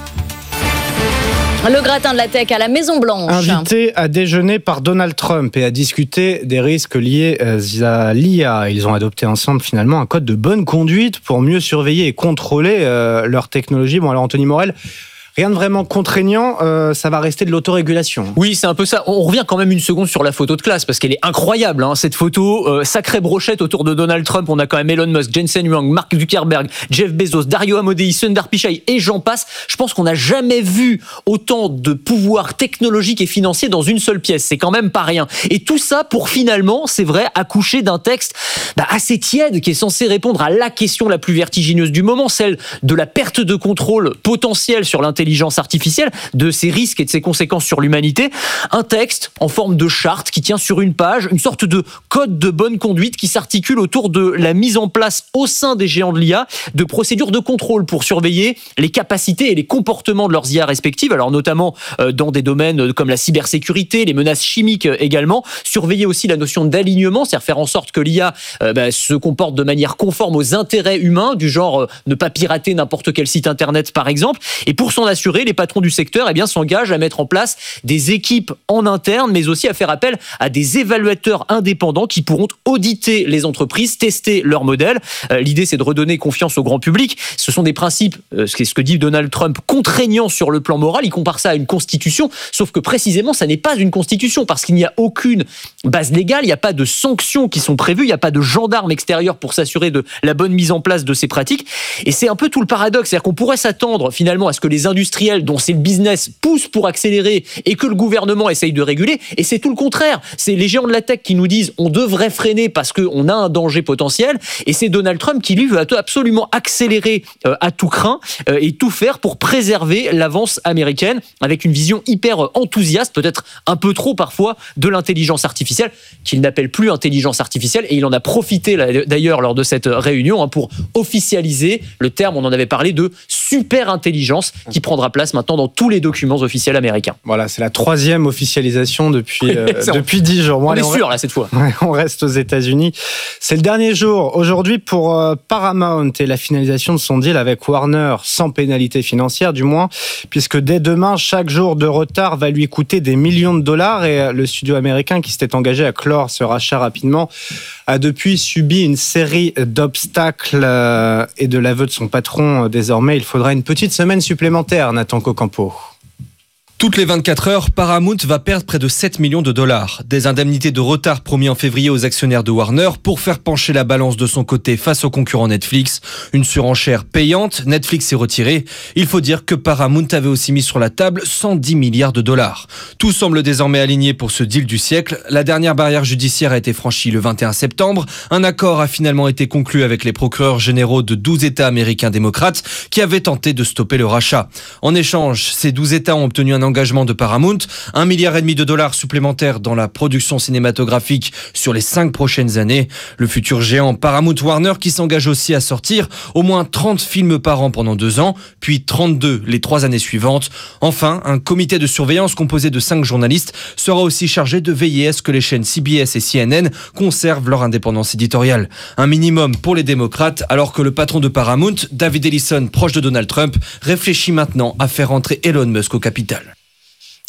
Speaker 10: Le gratin de la tech à la Maison-Blanche.
Speaker 1: Invité à déjeuner par Donald Trump et à discuter des risques liés à l'I A. Ils ont adopté ensemble finalement un code de bonne conduite pour mieux surveiller et contrôler euh, leur technologie. Bon alors Anthony Morel, rien de vraiment contraignant, euh, ça va rester de l'autorégulation.
Speaker 25: Oui, c'est un peu ça. On revient quand même une seconde sur la photo de classe parce qu'elle est incroyable. Hein, cette photo, euh, sacrée brochette autour de Donald Trump. On a quand même Elon Musk, Jensen Huang, Mark Zuckerberg, Jeff Bezos, Dario Amodei, Sundar Pichai et j'en passe. Je pense qu'on n'a jamais vu autant de pouvoir technologique et financier dans une seule pièce. C'est quand même pas rien. Et tout ça pour finalement, c'est vrai, accoucher d'un texte bah, assez tiède qui est censé répondre à la question la plus vertigineuse du moment, celle de la perte de contrôle potentielle sur l'intelligence Intelligence artificielle, de ses risques et de ses conséquences sur l'humanité. Un texte en forme de charte qui tient sur une page, une sorte de code de bonne conduite qui s'articule autour de la mise en place au sein des géants de l'I A de procédures de contrôle pour surveiller les capacités et les comportements de leurs I A respectives, alors notamment dans des domaines comme la cybersécurité, les menaces chimiques également, surveiller aussi la notion d'alignement, c'est-à-dire faire en sorte que l'I A euh, bah, se comporte de manière conforme aux intérêts humains, du genre euh, ne pas pirater n'importe quel site internet par exemple, et pour s'en assurer, les patrons du secteur eh bien, s'engagent à mettre en place des équipes en interne, mais aussi à faire appel à des évaluateurs indépendants qui pourront auditer les entreprises, tester leurs modèles. Euh, l'idée, c'est de redonner confiance au grand public. Ce sont des principes, euh, c'est ce que dit Donald Trump, contraignants sur le plan moral. Il compare ça à une constitution, sauf que précisément, ça n'est pas une constitution parce qu'il n'y a aucune base légale, il n'y a pas de sanctions qui sont prévues, il n'y a pas de gendarmes extérieurs pour s'assurer de la bonne mise en place de ces pratiques. Et c'est un peu tout le paradoxe, c'est-à-dire qu'on pourrait s'attendre finalement à ce que les industriels dont c'est le business poussent pour accélérer et que le gouvernement essaye de réguler, et c'est tout le contraire. C'est les géants de la tech qui nous disent on devrait freiner parce qu'on a un danger potentiel, et c'est Donald Trump qui lui veut absolument accélérer euh, à tout crin euh, et tout faire pour préserver l'avance américaine avec une vision hyper enthousiaste, peut-être un peu trop parfois, de l'intelligence artificielle qu'il n'appelle plus intelligence artificielle, et il en a profité d'ailleurs lors de cette réunion hein, pour officialiser le terme, on en avait parlé, de super intelligence qui prendra place maintenant dans tous les documents officiels américains.
Speaker 1: Voilà, c'est la troisième officialisation depuis euh, depuis dix jours. Bon,
Speaker 25: on
Speaker 1: allez,
Speaker 25: est
Speaker 1: on
Speaker 25: sûr
Speaker 1: reste,
Speaker 25: là cette fois.
Speaker 1: Ouais, on reste aux États-Unis. C'est le dernier jour aujourd'hui pour euh, Paramount et la finalisation de son deal avec Warner, sans pénalité financière du moins, puisque dès demain, chaque jour de retard va lui coûter des millions de dollars, et euh, le studio américain qui s'était engagé à clore ce rachat rapidement a depuis subi une série d'obstacles euh, et de l'aveu de son patron. Euh, désormais, il faudra une petite semaine supplémentaire, Nathan Cocampo.
Speaker 9: Toutes les vingt-quatre heures, Paramount va perdre près de sept millions de dollars. Des indemnités de retard promis en février aux actionnaires de Warner pour faire pencher la balance de son côté face au concurrent Netflix. Une surenchère payante, Netflix s'est retiré. Il faut dire que Paramount avait aussi mis sur la table cent dix milliards de dollars. Tout semble désormais aligné pour ce deal du siècle. La dernière barrière judiciaire a été franchie le vingt et un septembre. Un accord a finalement été conclu avec les procureurs généraux de douze États américains démocrates qui avaient tenté de stopper le rachat. En échange, ces douze États ont obtenu un engagement de Paramount, un milliard et demi de dollars supplémentaires dans la production cinématographique sur les cinq prochaines années. Le futur géant Paramount Warner qui s'engage aussi à sortir au moins trente films par an pendant deux ans, puis trente-deux les trois années suivantes. Enfin, un comité de surveillance composé de cinq journalistes sera aussi chargé de veiller à ce que les chaînes C B S et C N N conservent leur indépendance éditoriale. Un minimum pour les démocrates, alors que le patron de Paramount, David Ellison, proche de Donald Trump, réfléchit maintenant à faire entrer Elon Musk au capital.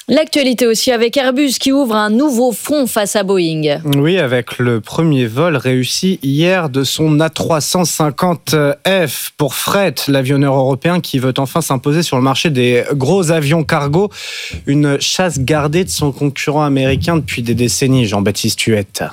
Speaker 10: L'actualité aussi avec Airbus qui ouvre un nouveau front face à Boeing.
Speaker 1: Oui, avec le premier vol réussi hier de son A trois cent cinquante F pour fret, l'avionneur européen qui veut enfin s'imposer sur le marché des gros avions cargo. Une chasse gardée de son concurrent américain depuis des décennies, Jean-Baptiste Huette.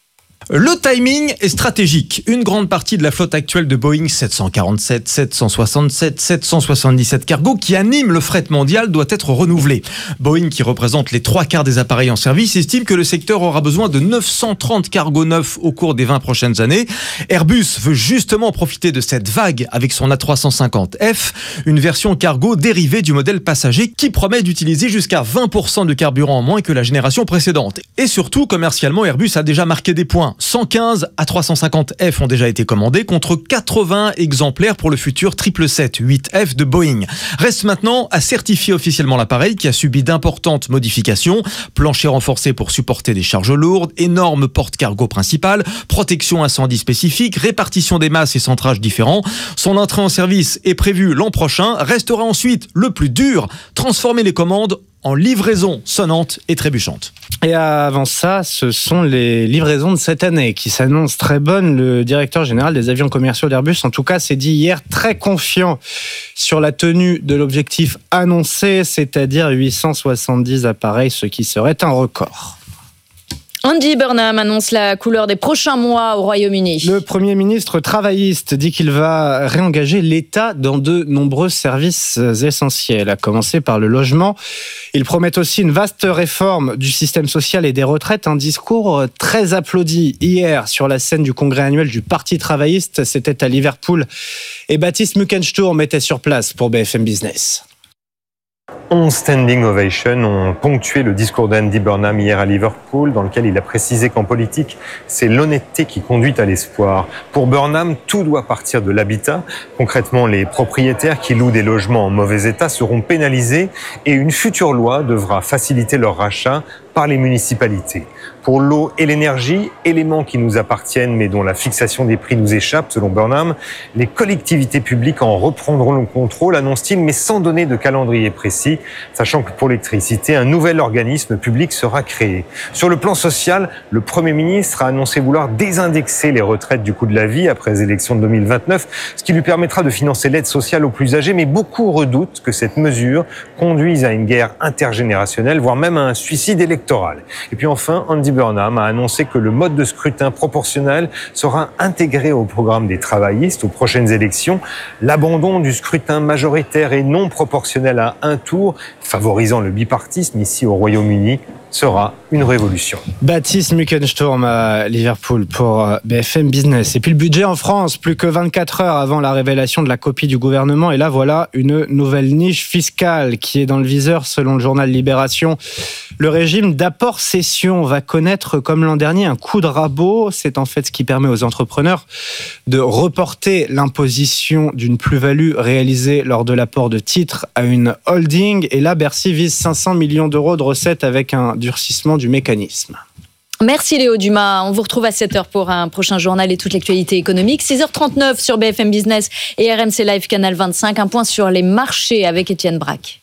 Speaker 11: Le timing est stratégique. Une grande partie de la flotte actuelle de Boeing sept cent quarante-sept, sept cent soixante-sept, sept cent soixante-dix-sept cargo qui anime le fret mondial doit être renouvelée. Boeing, qui représente les trois quarts des appareils en service, estime que le secteur aura besoin de neuf cent trente cargos neufs au cours des vingt prochaines années. Airbus veut justement profiter de cette vague avec son A trois cent cinquante F, une version cargo dérivée du modèle passager qui promet d'utiliser jusqu'à vingt pour cent de carburant en moins que la génération précédente. Et surtout, commercialement, Airbus a déjà marqué des points. cent quinze A trois cent cinquante F ont déjà été commandés contre quatre-vingts exemplaires pour le futur sept sept sept huit F de Boeing. Reste maintenant à certifier officiellement l'appareil qui a subi d'importantes modifications. Plancher renforcé pour supporter des charges lourdes, énorme porte-cargo principale, protection incendie spécifique, répartition des masses et centrages différents. Son entrée en service est prévue l'an prochain. Restera ensuite le plus dur, transformer les commandes en livraison sonnante et trébuchante.
Speaker 1: Et avant ça, ce sont les livraisons de cette année qui s'annoncent très bonnes. Le directeur général des avions commerciaux d'Airbus, en tout cas, s'est dit hier très confiant sur la tenue de l'objectif annoncé, c'est-à-dire huit cent soixante-dix appareils, ce qui serait un record.
Speaker 10: Andy Burnham annonce la couleur des prochains mois au Royaume-Uni.
Speaker 1: Le Premier ministre travailliste dit qu'il va réengager l'État dans de nombreux services essentiels, à commencer par le logement. Il promet aussi une vaste réforme du système social et des retraites, un discours très applaudi hier sur la scène du congrès annuel du Parti travailliste. C'était à Liverpool et Baptiste Muckensturm était sur place pour B F M Business.
Speaker 12: onze standing ovations ont ponctué le discours d'Andy Burnham hier à Liverpool, dans lequel il a précisé qu'en politique, c'est l'honnêteté qui conduit à l'espoir. Pour Burnham, tout doit partir de l'habitat. Concrètement, les propriétaires qui louent des logements en mauvais état seront pénalisés et une future loi devra faciliter leur rachat par les municipalités. Pour l'eau et l'énergie, éléments qui nous appartiennent mais dont la fixation des prix nous échappe, selon Burnham, les collectivités publiques en reprendront le contrôle, annonce-t-il, mais sans donner de calendrier précis, sachant que pour l'électricité, un nouvel organisme public sera créé. Sur le plan social, le Premier ministre a annoncé vouloir désindexer les retraites du coût de la vie après les élections de deux mille vingt-neuf, ce qui lui permettra de financer l'aide sociale aux plus âgés, mais beaucoup redoutent que cette mesure conduise à une guerre intergénérationnelle, voire même à un suicide électoral. Et puis enfin, Andy Burnham a annoncé que le mode de scrutin proportionnel sera intégré au programme des travaillistes aux prochaines élections. L'abandon du scrutin majoritaire et non proportionnel à un tour, favorisant le bipartisme ici au Royaume-Uni, sera une révolution.
Speaker 1: Baptiste Muckensturm à Liverpool pour B F M Business. Et puis le budget en France, plus que vingt-quatre heures avant la révélation de la copie du gouvernement. Et là, voilà une nouvelle niche fiscale qui est dans le viseur selon le journal Libération. Le régime d'apport-cession va connaître, comme l'an dernier, un coup de rabot. C'est en fait ce qui permet aux entrepreneurs de reporter l'imposition d'une plus-value réalisée lors de l'apport de titres à une holding. Et là, Bercy vise cinq cents millions d'euros de recettes avec un durcissement du mécanisme.
Speaker 10: Merci Léo Dumas. On vous retrouve à sept heures pour un prochain journal et toute l'actualité économique. six heures trente-neuf sur B F M Business et R M C Live Canal vingt-cinq. Un point sur les marchés avec Étienne Braque.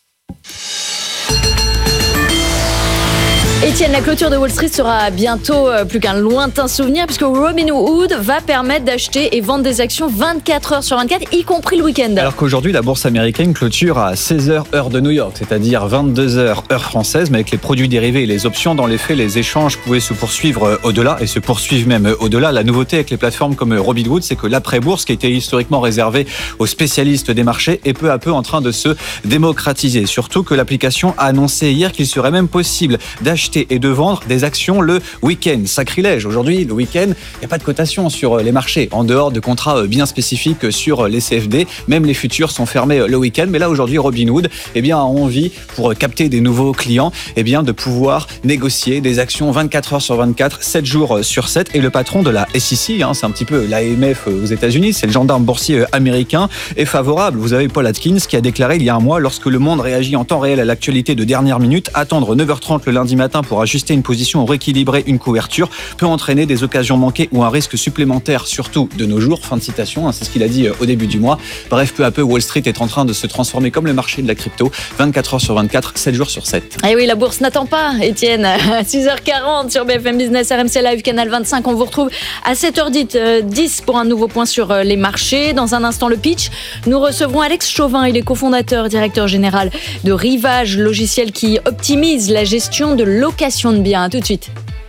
Speaker 10: Étienne, la clôture de Wall Street sera bientôt plus qu'un lointain souvenir puisque Robinhood va permettre d'acheter et vendre des actions vingt-quatre heures sur vingt-quatre, y compris le week-end.
Speaker 13: Alors qu'aujourd'hui, la bourse américaine clôture à seize heures heure de New York, c'est-à-dire vingt-deux heures heure française, mais avec les produits dérivés et les options, dans les faits, les échanges pouvaient se poursuivre au-delà et se poursuivent même au-delà. La nouveauté avec les plateformes comme Robinhood, c'est que l'après-bourse, qui était historiquement réservé aux spécialistes des marchés, est peu à peu en train de se démocratiser. Surtout que l'application a annoncé hier qu'il serait même possible d'acheter et de vendre des actions le week-end. Sacrilège. Aujourd'hui, le week-end, il n'y a pas de cotation sur les marchés, en dehors de contrats bien spécifiques sur les C F D. Même les futurs sont fermés le week-end. Mais là, aujourd'hui, Robinhood eh bien, a envie, pour capter des nouveaux clients, eh bien, de pouvoir négocier des actions vingt-quatre heures sur vingt-quatre, sept jours sur sept. Et le patron de la S E C, hein, c'est un petit peu l'A M F aux États-Unis, c'est le gendarme boursier américain, est favorable. Vous avez Paul Atkins qui a déclaré il y a un mois, lorsque le monde réagit en temps réel à l'actualité de dernière minute, attendre neuf heures trente le lundi matin pour pour ajuster une position ou rééquilibrer une couverture peut entraîner des occasions manquées ou un risque supplémentaire, surtout de nos jours. Fin de citation, hein, c'est ce qu'il a dit au début du mois. Bref, peu à peu, Wall Street est en train de se transformer comme le marché de la crypto, vingt-quatre heures sur vingt-quatre, sept jours sur sept.
Speaker 10: Et oui, la bourse n'attend pas, Étienne. À six heures quarante sur B F M Business, R M C Live, Canal vingt-cinq. On vous retrouve à sept heures dix pour un nouveau point sur les marchés. Dans un instant, le pitch. Nous recevrons Alex Chauvin, il est cofondateur, directeur général de Rivage, logiciel qui optimise la gestion de location de biens. À tout de suite.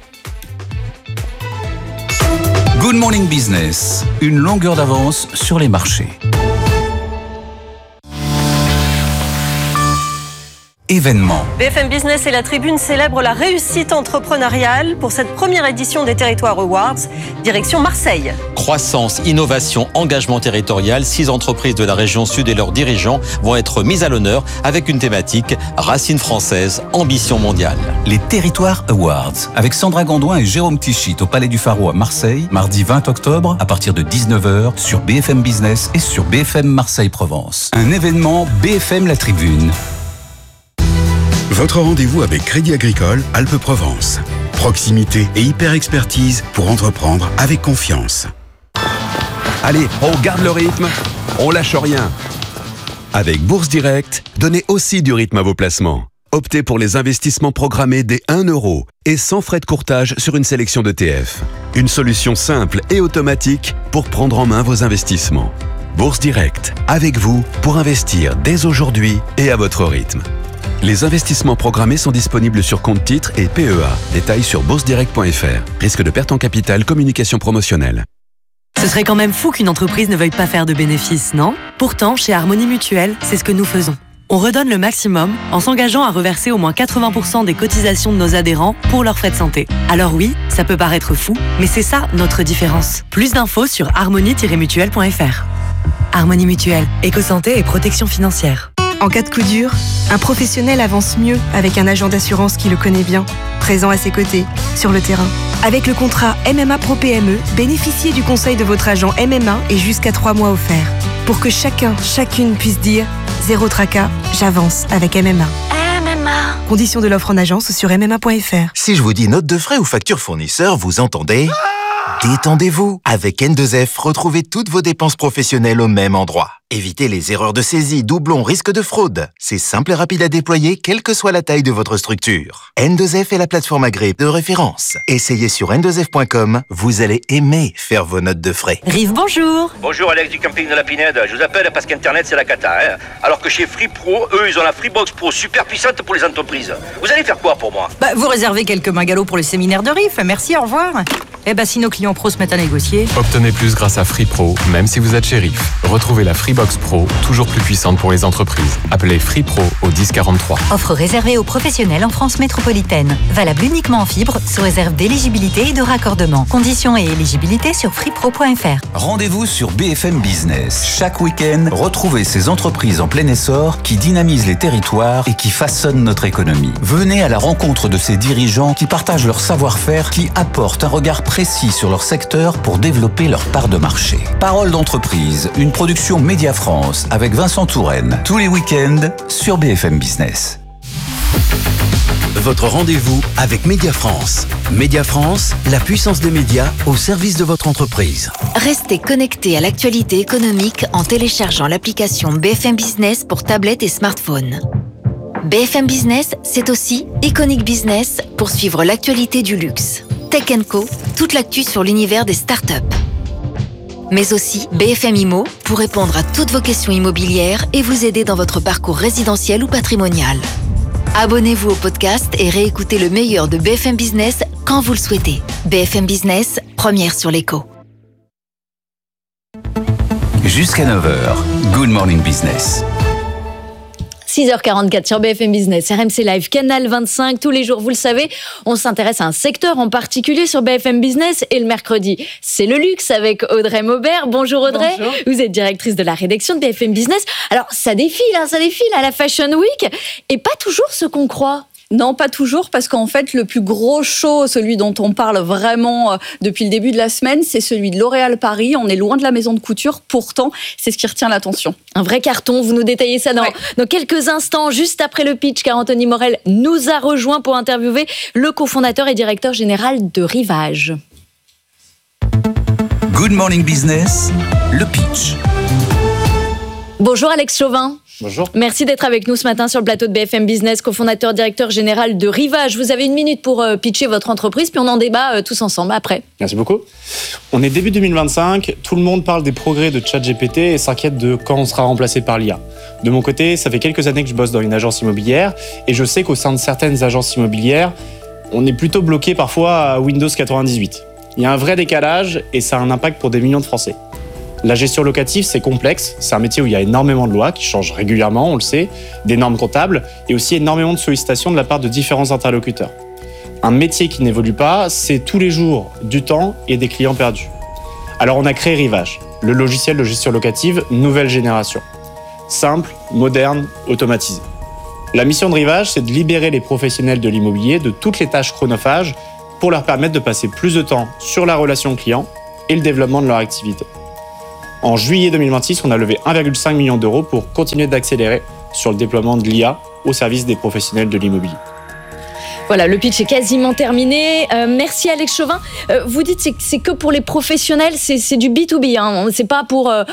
Speaker 19: Good Morning Business, une longueur d'avance sur les marchés. Événement.
Speaker 3: B F M Business et la Tribune célèbrent la réussite entrepreneuriale pour cette première édition des Territoires Awards, direction Marseille.
Speaker 14: Croissance, innovation, engagement territorial, six entreprises de la région sud et leurs dirigeants vont être mises à l'honneur avec une thématique racines françaises, ambition mondiale.
Speaker 19: Les Territoires Awards, avec Sandra Gondouin et Jérôme Tichit au Palais du Pharo à Marseille, mardi vingt octobre à partir de dix-neuf heures sur B F M Business et sur B F M Marseille-Provence. Un événement B F M La Tribune.
Speaker 15: Votre rendez-vous avec Crédit Agricole Alpes-Provence. Proximité et hyper-expertise pour entreprendre avec confiance.
Speaker 18: Allez, on garde le rythme, on lâche rien. Avec Bourse Direct, donnez aussi du rythme à vos placements. Optez pour les investissements programmés dès un euro et sans frais de courtage sur une sélection d'E T F. Une solution simple et automatique pour prendre en main vos investissements. Bourse Direct, avec vous pour investir dès aujourd'hui et à votre rythme. Les investissements programmés sont disponibles sur compte titre et P E A. Détails sur bourse direct point f r. Risque de perte en capital, communication promotionnelle.
Speaker 20: Ce serait quand même fou qu'une entreprise ne veuille pas faire de bénéfices, non ? Pourtant, chez Harmonie Mutuelle, c'est ce que nous faisons. On redonne le maximum en s'engageant à reverser au moins quatre-vingts pour cent des cotisations de nos adhérents pour leurs frais de santé. Alors oui, ça peut paraître fou, mais c'est ça notre différence. Plus d'infos sur harmonie tiret mutuelle point f r. Harmonie Mutuelle, éco-santé et protection financière.
Speaker 7: En cas de coup dur, un professionnel avance mieux avec un agent d'assurance qui le connaît bien, présent à ses côtés, sur le terrain. Avec le contrat M M A Pro P M E, bénéficiez du conseil de votre agent M M A et jusqu'à trois mois offerts. Pour que chacun, chacune puisse dire « Zéro tracas, j'avance avec M M A ».
Speaker 22: M M A.
Speaker 7: Conditions de l'offre en agence sur m m a point f r.
Speaker 26: Si je vous dis note de frais ou facture fournisseur, vous entendez ? Détendez-vous. Avec N deux F, retrouvez toutes vos dépenses professionnelles au même endroit. Évitez les erreurs de saisie, doublons, risques de fraude. C'est simple et rapide à déployer, quelle que soit la taille de votre structure. N deux F est la plateforme agréée de référence. Essayez sur n deux f point com, vous allez aimer faire vos notes de frais.
Speaker 20: Rive, bonjour.
Speaker 27: Bonjour Alex du camping de la Pinède. Je vous appelle parce qu'Internet c'est la cata. Hein. Alors que chez Free Pro, eux ils ont la Freebox Pro super puissante pour les entreprises. Vous allez faire quoi pour moi ?
Speaker 20: Bah, vous réservez quelques mingalots pour le séminaire de Riff. Merci, au revoir. Eh ben, si nos clients pros se mettent à négocier.
Speaker 28: Obtenez plus grâce à Free Pro, même si vous êtes chez Riff. Retrouvez la Freebox Pro, toujours plus puissante pour les entreprises. Appelez Free Pro au dix quarante-trois.
Speaker 29: Offre réservée aux professionnels en France métropolitaine. Valable uniquement en fibre, sous réserve d'éligibilité et de raccordement. Conditions et éligibilité sur freepro point f r.
Speaker 19: Rendez-vous sur B F M Business. Chaque week-end, retrouvez ces entreprises en plein essor qui dynamisent les territoires et qui façonnent notre économie. Venez à la rencontre de ces dirigeants qui partagent leur savoir-faire, qui apportent un regard précis sur leur secteur pour développer leur part de marché. Parole d'entreprise, une production Média France avec Vincent Touraine. Tous les week-ends sur B F M Business.
Speaker 30: Votre rendez-vous avec Média France. Média France, la puissance des médias au service de votre entreprise.
Speaker 17: Restez connectés à l'actualité économique en téléchargeant l'application B F M Business pour tablette et smartphone. B F M Business, c'est aussi Iconic Business pour suivre l'actualité du luxe. Tech and Co, toute l'actu sur l'univers des startups. Mais aussi B F M Immo pour répondre à toutes vos questions immobilières et vous aider dans votre parcours résidentiel ou patrimonial. Abonnez-vous au podcast et réécoutez le meilleur de B F M Business quand vous le souhaitez. B F M Business, première sur l'écho.
Speaker 19: Jusqu'à neuf heures, Good Morning Business.
Speaker 10: six heures quarante-quatre sur B F M Business, R M C Live, Canal vingt-cinq. Tous les jours, vous le savez, on s'intéresse à un secteur en particulier sur B F M Business. Et le mercredi, c'est le luxe avec Audrey Maubert. Bonjour Audrey.
Speaker 31: Bonjour.
Speaker 10: Vous êtes directrice de la rédaction de B F M Business. Alors, ça défile, hein, ça défile à la Fashion Week. Et pas toujours ce qu'on croit.
Speaker 2: Non, pas toujours, parce qu'en fait, le plus gros show, celui dont on parle vraiment depuis le début de la semaine, c'est celui de L'Oréal Paris. On est loin de la maison de couture, pourtant, c'est ce qui retient l'attention.
Speaker 10: Un vrai carton, vous nous détaillez ça dans, ouais. dans quelques instants, juste après le pitch, car Anthony Morel nous a rejoint pour interviewer le cofondateur et directeur général de Rivage.
Speaker 19: Good Morning Business, le pitch.
Speaker 10: Bonjour Alex Chauvin.
Speaker 1: Bonjour.
Speaker 10: Merci d'être avec nous ce matin sur le plateau de B F M Business, cofondateur, directeur général de Rivage. Vous avez une minute pour euh, pitcher votre entreprise, puis on en débat euh, tous ensemble après.
Speaker 4: Merci beaucoup. On est début deux mille vingt-cinq, tout le monde parle des progrès de ChatGPT et s'inquiète de quand on sera remplacé par l'I A. De mon côté, ça fait quelques années que je bosse dans une agence immobilière et je sais qu'au sein de certaines agences immobilières, on est plutôt bloqué parfois à Windows quatre-vingt-dix-huit. Il y a un vrai décalage et ça a un impact pour des millions de Français. La gestion locative, c'est complexe. C'est un métier où il y a énormément de lois qui changent régulièrement, on le sait, des normes comptables et aussi énormément de sollicitations de la part de différents interlocuteurs. Un métier qui n'évolue pas, c'est tous les jours du temps et des clients perdus. Alors on a créé Rivage, le logiciel de gestion locative nouvelle génération. Simple, moderne, automatisé. La mission de Rivage, c'est de libérer les professionnels de l'immobilier de toutes les tâches chronophages pour leur permettre de passer plus de temps sur la relation client et le développement de leur activité. En juillet deux mille vingt-six, on a levé un virgule cinq million d'euros pour continuer d'accélérer sur le déploiement de l'I A au service des professionnels de l'immobilier.
Speaker 10: Voilà, le pitch est quasiment terminé. Euh, merci Alex Chauvin. Euh, vous dites que c'est que pour les professionnels, c'est, c'est du B deux B. Hein. C'est pas pour euh,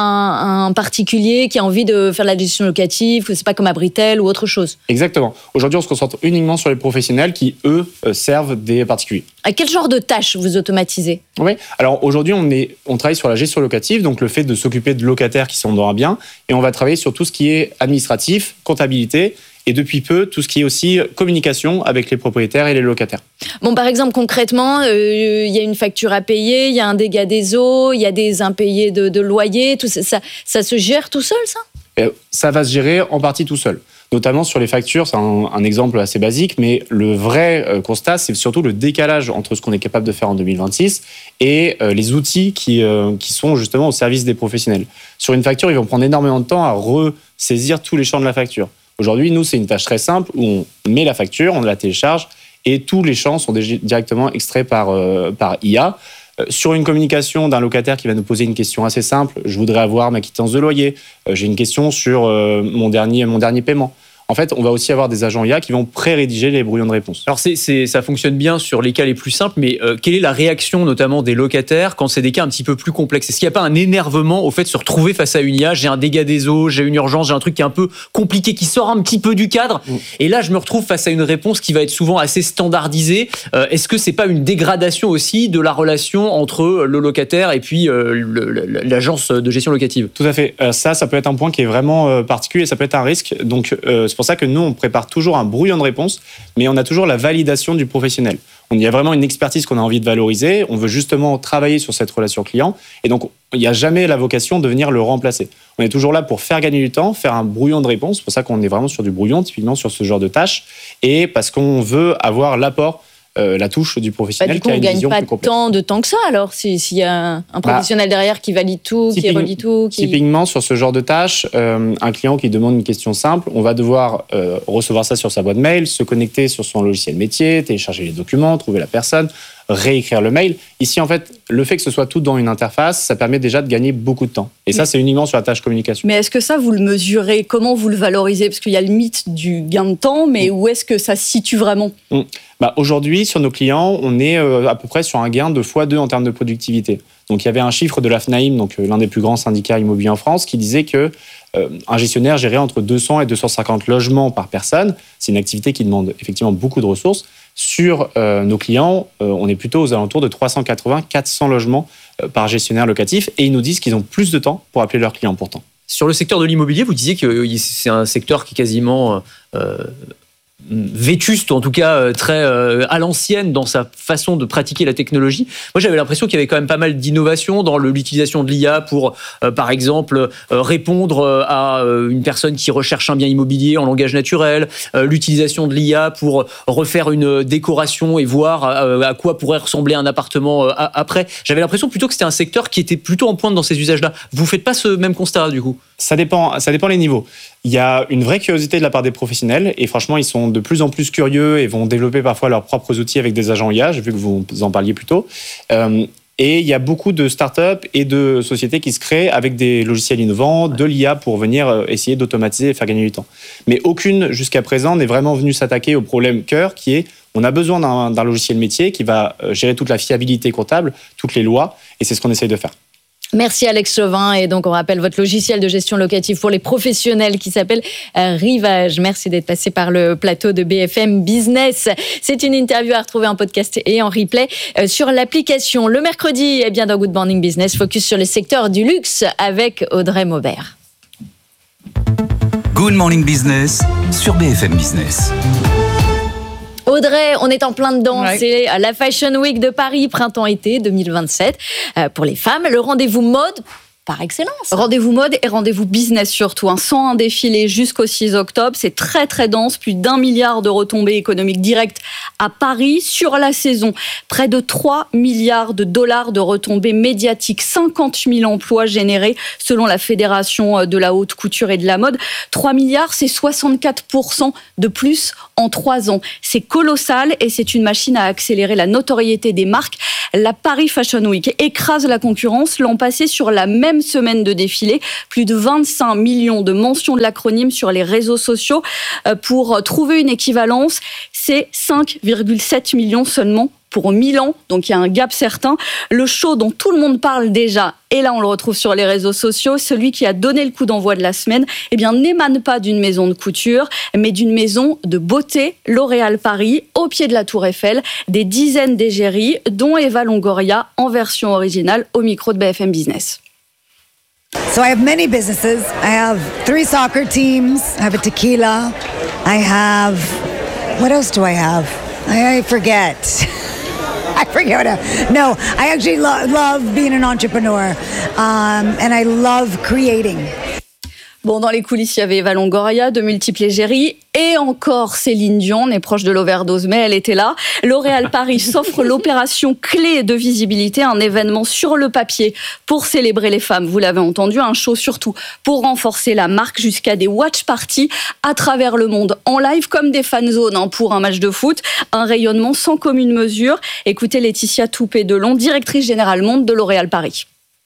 Speaker 10: un, un particulier qui a envie de faire de la gestion locative, c'est pas comme Abritel ou autre chose.
Speaker 4: Exactement. Aujourd'hui, on se concentre uniquement sur les professionnels qui, eux, euh, servent des particuliers.
Speaker 10: À quel genre de tâches vous automatisez ?
Speaker 4: Oui. Alors aujourd'hui, on, est, on travaille sur la gestion locative, donc le fait de s'occuper de locataires qui sont dans un bien, et on va travailler sur tout ce qui est administratif, comptabilité, et depuis peu, tout ce qui est aussi communication avec les propriétaires et les locataires.
Speaker 10: Bon, par exemple, concrètement, il euh, y a une facture à payer, il y a un dégât des eaux, il y a des impayés de, de loyer, tout ça, ça, ça se gère tout seul, ça ?
Speaker 4: Et ça va se gérer en partie tout seul. Notamment sur les factures, c'est un, un exemple assez basique, mais le vrai euh, constat, c'est surtout le décalage entre ce qu'on est capable de faire en deux mille vingt-six et euh, les outils qui, euh, qui sont justement au service des professionnels. Sur une facture, ils vont prendre énormément de temps à ressaisir tous les champs de la facture. Aujourd'hui, nous, c'est une tâche très simple où on met la facture, on la télécharge et tous les champs sont directement extraits par, euh, par I A. Euh, sur une communication d'un locataire qui va nous poser une question assez simple, je voudrais avoir ma quittance de loyer, euh, j'ai une question sur euh, mon, dernier, mon dernier paiement. En fait, on va aussi avoir des agents I A qui vont pré-rédiger les brouillons de réponse.
Speaker 11: Alors, c'est, c'est, ça fonctionne bien sur les cas les plus simples, mais euh, quelle est la réaction notamment des locataires quand c'est des cas un petit peu plus complexes ? Est-ce qu'il n'y a pas un énervement au fait de se retrouver face à une I A ? J'ai un dégât des eaux, j'ai une urgence, j'ai un truc qui est un peu compliqué, qui sort un petit peu du cadre. Mmh. Et là, je me retrouve face à une réponse qui va être souvent assez standardisée. Euh, est-ce que c'est pas une dégradation aussi de la relation entre le locataire et puis euh, le, l'agence de gestion locative ?
Speaker 4: Tout à fait. Euh, ça, ça peut être un point qui est vraiment euh, particulier, ça peut être un risque. Donc, euh, c'est pour ça que nous, on prépare toujours un brouillon de réponse, mais on a toujours la validation du professionnel. Il y a vraiment une expertise qu'on a envie de valoriser. On veut justement travailler sur cette relation client. Et donc, il n'y a jamais la vocation de venir le remplacer. On est toujours là pour faire gagner du temps, faire un brouillon de réponse. C'est pour ça qu'on est vraiment sur du brouillon, typiquement sur ce genre de tâches. Et parce qu'on veut avoir l'apport, Euh, la touche du professionnel
Speaker 10: bah, du coup,
Speaker 4: qui a une vision plus
Speaker 10: on ne gagne pas tant de temps que ça, alors, s'il si y a un professionnel bah, derrière qui valide tout, qui relie tout. Qui...
Speaker 4: Typiquement, sur ce genre de tâches, euh, un client qui demande une question simple, on va devoir euh, recevoir ça sur sa boîte mail, se connecter sur son logiciel métier, télécharger les documents, trouver la personne, réécrire le mail. Ici, en fait, le fait que ce soit tout dans une interface, ça permet déjà de gagner beaucoup de temps. Et ça, c'est uniquement sur la tâche communication.
Speaker 2: Mais est-ce que ça, vous le mesurez ? Comment vous le valorisez ? Parce qu'il y a le mythe du gain de temps, mais mmh. où est-ce que ça se situe vraiment ?
Speaker 4: mmh. bah, Aujourd'hui, sur nos clients, on est euh, à peu près sur un gain de fois deux en termes de productivité. Donc, il y avait un chiffre de l'A F N A I M, donc, euh, l'un des plus grands syndicats immobiliers en France, qui disait que euh, un gestionnaire gérait entre deux cents et deux cent cinquante logements par personne. C'est une activité qui demande effectivement beaucoup de ressources. Sur euh, nos clients, euh, on est plutôt aux alentours de trois cent quatre-vingts à quatre cents logements euh, par gestionnaire locatif et ils nous disent qu'ils ont plus de temps pour appeler leurs clients pourtant.
Speaker 11: Sur le secteur de l'immobilier, vous disiez que c'est un secteur qui est quasiment euh, vétuste, ou en tout cas très euh, à l'ancienne dans sa façon de pratiquer la technologie. Moi, j'avais l'impression qu'il y avait quand même pas mal d'innovations dans le, l'utilisation de l'I A pour, euh, par exemple, euh, répondre à euh, une personne qui recherche un bien immobilier en langage naturel, euh, l'utilisation de l'I A pour refaire une décoration et voir euh, à quoi pourrait ressembler un appartement euh, après. J'avais l'impression plutôt que c'était un secteur qui était plutôt en pointe dans ces usages-là. Vous faites pas ce même constat, du coup ?
Speaker 4: Ça dépend, ça dépend les niveaux. Il y a une vraie curiosité de la part des professionnels et franchement, ils sont de plus en plus curieux et vont développer parfois leurs propres outils avec des agents I A, j'ai vu que vous en parliez plus tôt. Euh, et il y a beaucoup de startups et de sociétés qui se créent avec des logiciels innovants, de l'I A pour venir essayer d'automatiser et faire gagner du temps. Mais aucune, jusqu'à présent, n'est vraiment venue s'attaquer au problème cœur qui est on a besoin d'un, d'un logiciel métier qui va gérer toute la fiabilité comptable, toutes les lois, et c'est ce qu'on essaye de faire.
Speaker 10: Merci Alex Chauvin. Et donc, on rappelle votre logiciel de gestion locative pour les professionnels qui s'appelle Rivage. Merci d'être passé par le plateau de B F M Business. C'est une interview à retrouver en podcast et en replay sur l'application. Le mercredi, eh bien, dans Good Morning Business, focus sur le secteur du luxe avec Audrey Maubert.
Speaker 19: Good Morning Business sur B F M Business.
Speaker 10: Audrey, on est en plein dedans, ouais. C'est la Fashion Week de Paris, printemps-été deux mille vingt-sept. Euh, pour les femmes, le rendez-vous mode par excellence.
Speaker 2: Rendez-vous mode et rendez-vous business surtout. Hein. cent un défilés jusqu'au six octobre. C'est très très dense. Plus d'un milliard de retombées économiques directes à Paris sur la saison. Près de trois milliards de dollars de retombées médiatiques. cinquante mille emplois générés selon la Fédération de la haute couture et de la mode. trois milliards, c'est soixante-quatre pour cent de plus en trois ans. C'est colossal et c'est une machine à accélérer la notoriété des marques. La Paris Fashion Week écrase la concurrence. L'an passé, sur la même semaine de défilé, plus de vingt-cinq millions de mentions de l'acronyme sur les réseaux sociaux. Pour trouver une équivalence, c'est cinq virgule sept millions seulement pour Milan, donc il y a un gap certain. Le show dont tout le monde parle déjà, et là on le retrouve sur les réseaux sociaux, celui qui a donné le coup d'envoi de la semaine, eh bien n'émane pas d'une maison de couture, mais d'une maison de beauté, L'Oréal Paris, au pied de la Tour Eiffel, des dizaines d'égéries, dont Eva Longoria en version originale au micro de B F M Business.
Speaker 5: So I have many businesses. I have three soccer teams. I have a tequila. I have, what else do I have? I, I forget. I forget what I, no, I actually lo- love being an entrepreneur. Um, and I love creating.
Speaker 2: Bon, dans les coulisses, il y avait Eva Longoria, de multiples égéries, et encore Céline Dion, on est proche de l'overdose, mais elle était là. L'Oréal Paris s'offre l'opération clé de visibilité, un événement sur le papier pour célébrer les femmes. Vous l'avez entendu, un show surtout pour renforcer la marque, jusqu'à des watch parties à travers le monde, en live comme des fan zones hein, pour un match de foot. Un rayonnement sans commune mesure. Écoutez Laetitia Toupé-Delon, directrice générale monde de L'Oréal Paris.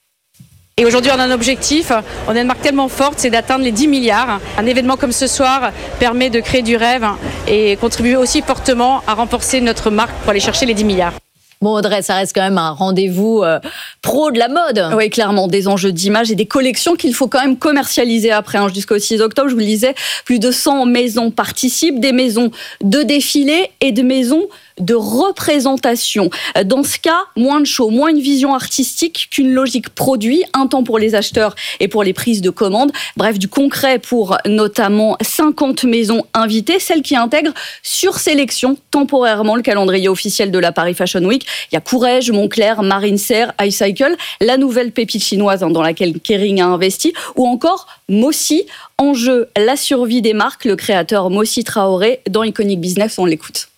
Speaker 6: Et aujourd'hui, on a un objectif, on a une marque tellement forte, c'est d'atteindre les dix milliards. Un événement comme ce soir permet de créer du rêve et contribuer aussi fortement à renforcer notre marque pour aller chercher les dix milliards.
Speaker 10: Bon, Audrey, ça reste quand même un rendez-vous euh, pro de la mode.
Speaker 2: Oui, clairement, des enjeux d'image et des collections qu'il faut quand même commercialiser après. Hein, jusqu'au six octobre, je vous le disais, plus de cent maisons participent, des maisons de défilé et de maisons de représentation. Dans ce cas, moins de show, moins une vision artistique qu'une logique produit, un temps pour les acheteurs et pour les prises de commandes. Bref, du concret pour notamment cinquante maisons invitées, celles qui intègrent sur sélection temporairement le calendrier officiel de la Paris Fashion Week. Il y a Courrèges, Moncler, Marine Serre, iCycle, la nouvelle pépite chinoise dans laquelle Kering a investi, ou encore Mossy. En jeu, la survie des marques, le créateur Mossy Traoré dans Iconic Business, on l'écoute.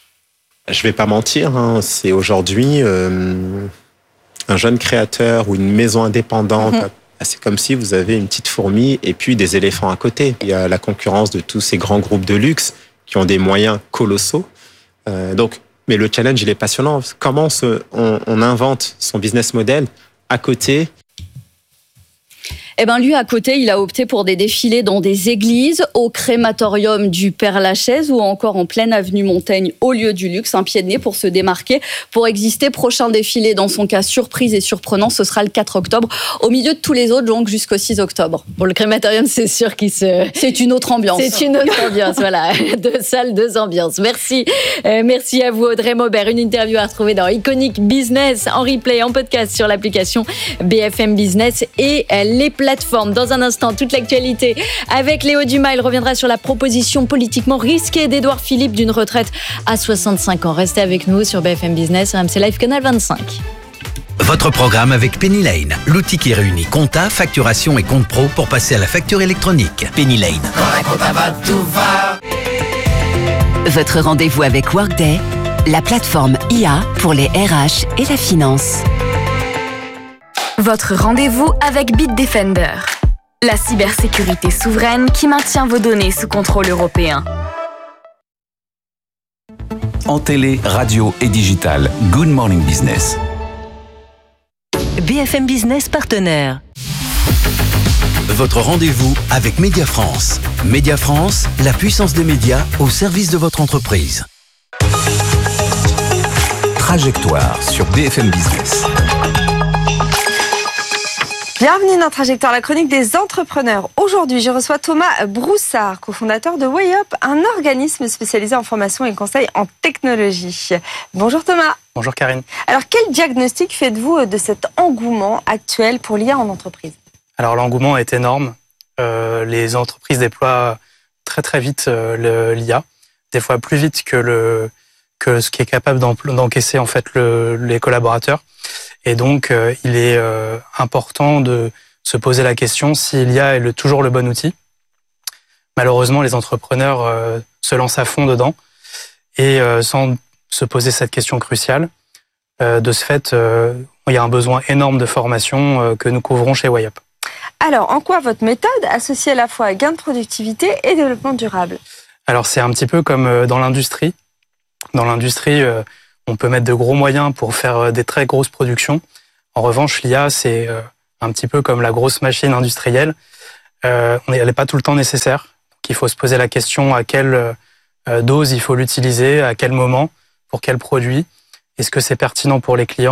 Speaker 8: Je vais pas mentir, hein, c'est aujourd'hui euh, un jeune créateur ou une maison indépendante. Mmh. C'est comme si vous avez une petite fourmi et puis des éléphants à côté. Il y a la concurrence de tous ces grands groupes de luxe qui ont des moyens colossaux. Euh, donc, mais le challenge, il est passionnant. Comment se, on, on invente son business model à côté?
Speaker 2: Eh ben lui, à côté, il a opté pour des défilés dans des églises, au crématorium du Père-Lachaise ou encore en pleine avenue Montaigne, au lieu du luxe, un pied de nez pour se démarquer, pour exister. Prochain défilé, dans son cas surprise et surprenant, ce sera le quatre octobre, au milieu de tous les autres, donc jusqu'au six octobre.
Speaker 10: Bon, le crématorium, c'est sûr qu'il se...
Speaker 2: C'est une autre ambiance.
Speaker 10: C'est une autre ambiance, voilà. Deux salles, deux ambiances. Merci. Euh, merci à vous, Audrey Maubert. Une interview à retrouver dans Iconic Business, en replay, en podcast sur l'application B F M Business et les plateforme. Dans un instant, toute l'actualité avec Léo Dumas. Il reviendra sur la proposition politiquement risquée d'Édouard Philippe d'une retraite à soixante-cinq ans. Restez avec nous sur B F M Business, R M C Live, Canal vingt-cinq.
Speaker 30: Votre programme avec Penny Lane, l'outil qui réunit compta, facturation et compte pro pour passer à la facture électronique. Penny Lane.
Speaker 9: Votre rendez-vous avec Workday, la plateforme I A pour les R H et la finance.
Speaker 12: Votre rendez-vous avec Bitdefender,
Speaker 3: La cybersécurité souveraine qui maintient vos données sous contrôle européen.
Speaker 19: En télé, radio et digital, Good Morning Business.
Speaker 29: B F M Business partenaire.
Speaker 30: Votre rendez-vous avec Média France. Média France, la puissance des médias au service de votre entreprise.
Speaker 19: Trajectoire sur B F M Business.
Speaker 12: Bienvenue dans Trajectoire, la chronique des entrepreneurs. Aujourd'hui, je reçois Thomas Broussard, cofondateur de Wayup, un organisme spécialisé en formation et conseil en technologie. Bonjour Thomas.
Speaker 13: Bonjour Karine.
Speaker 12: Alors, quel diagnostic faites-vous de cet engouement actuel pour l'I A en entreprise ?
Speaker 13: Alors, l'engouement est énorme. Euh, les entreprises déploient très très vite euh, l'I A, des fois plus vite que, le, que ce qui est capable d'encaisser en fait le, les collaborateurs. Et donc, euh, il est euh, important de se poser la question si l'I A est le, toujours le bon outil. Malheureusement, les entrepreneurs euh, se lancent à fond dedans et euh, sans se poser cette question cruciale. Euh, de ce fait, euh, il y a un besoin énorme de formation euh, que nous couvrons chez Wayup.
Speaker 12: Alors, en quoi votre méthode associe à la fois gain de productivité et développement durable ?
Speaker 13: Alors, c'est un petit peu comme dans l'industrie. Dans l'industrie, euh, on peut mettre de gros moyens pour faire des très grosses productions. En revanche, l'I A, c'est un petit peu comme la grosse machine industrielle. Euh, elle n'est pas tout le temps nécessaire. Donc, il faut se poser la question à quelle dose il faut l'utiliser, à quel moment, pour quel produit. Est-ce que c'est pertinent pour les clients ?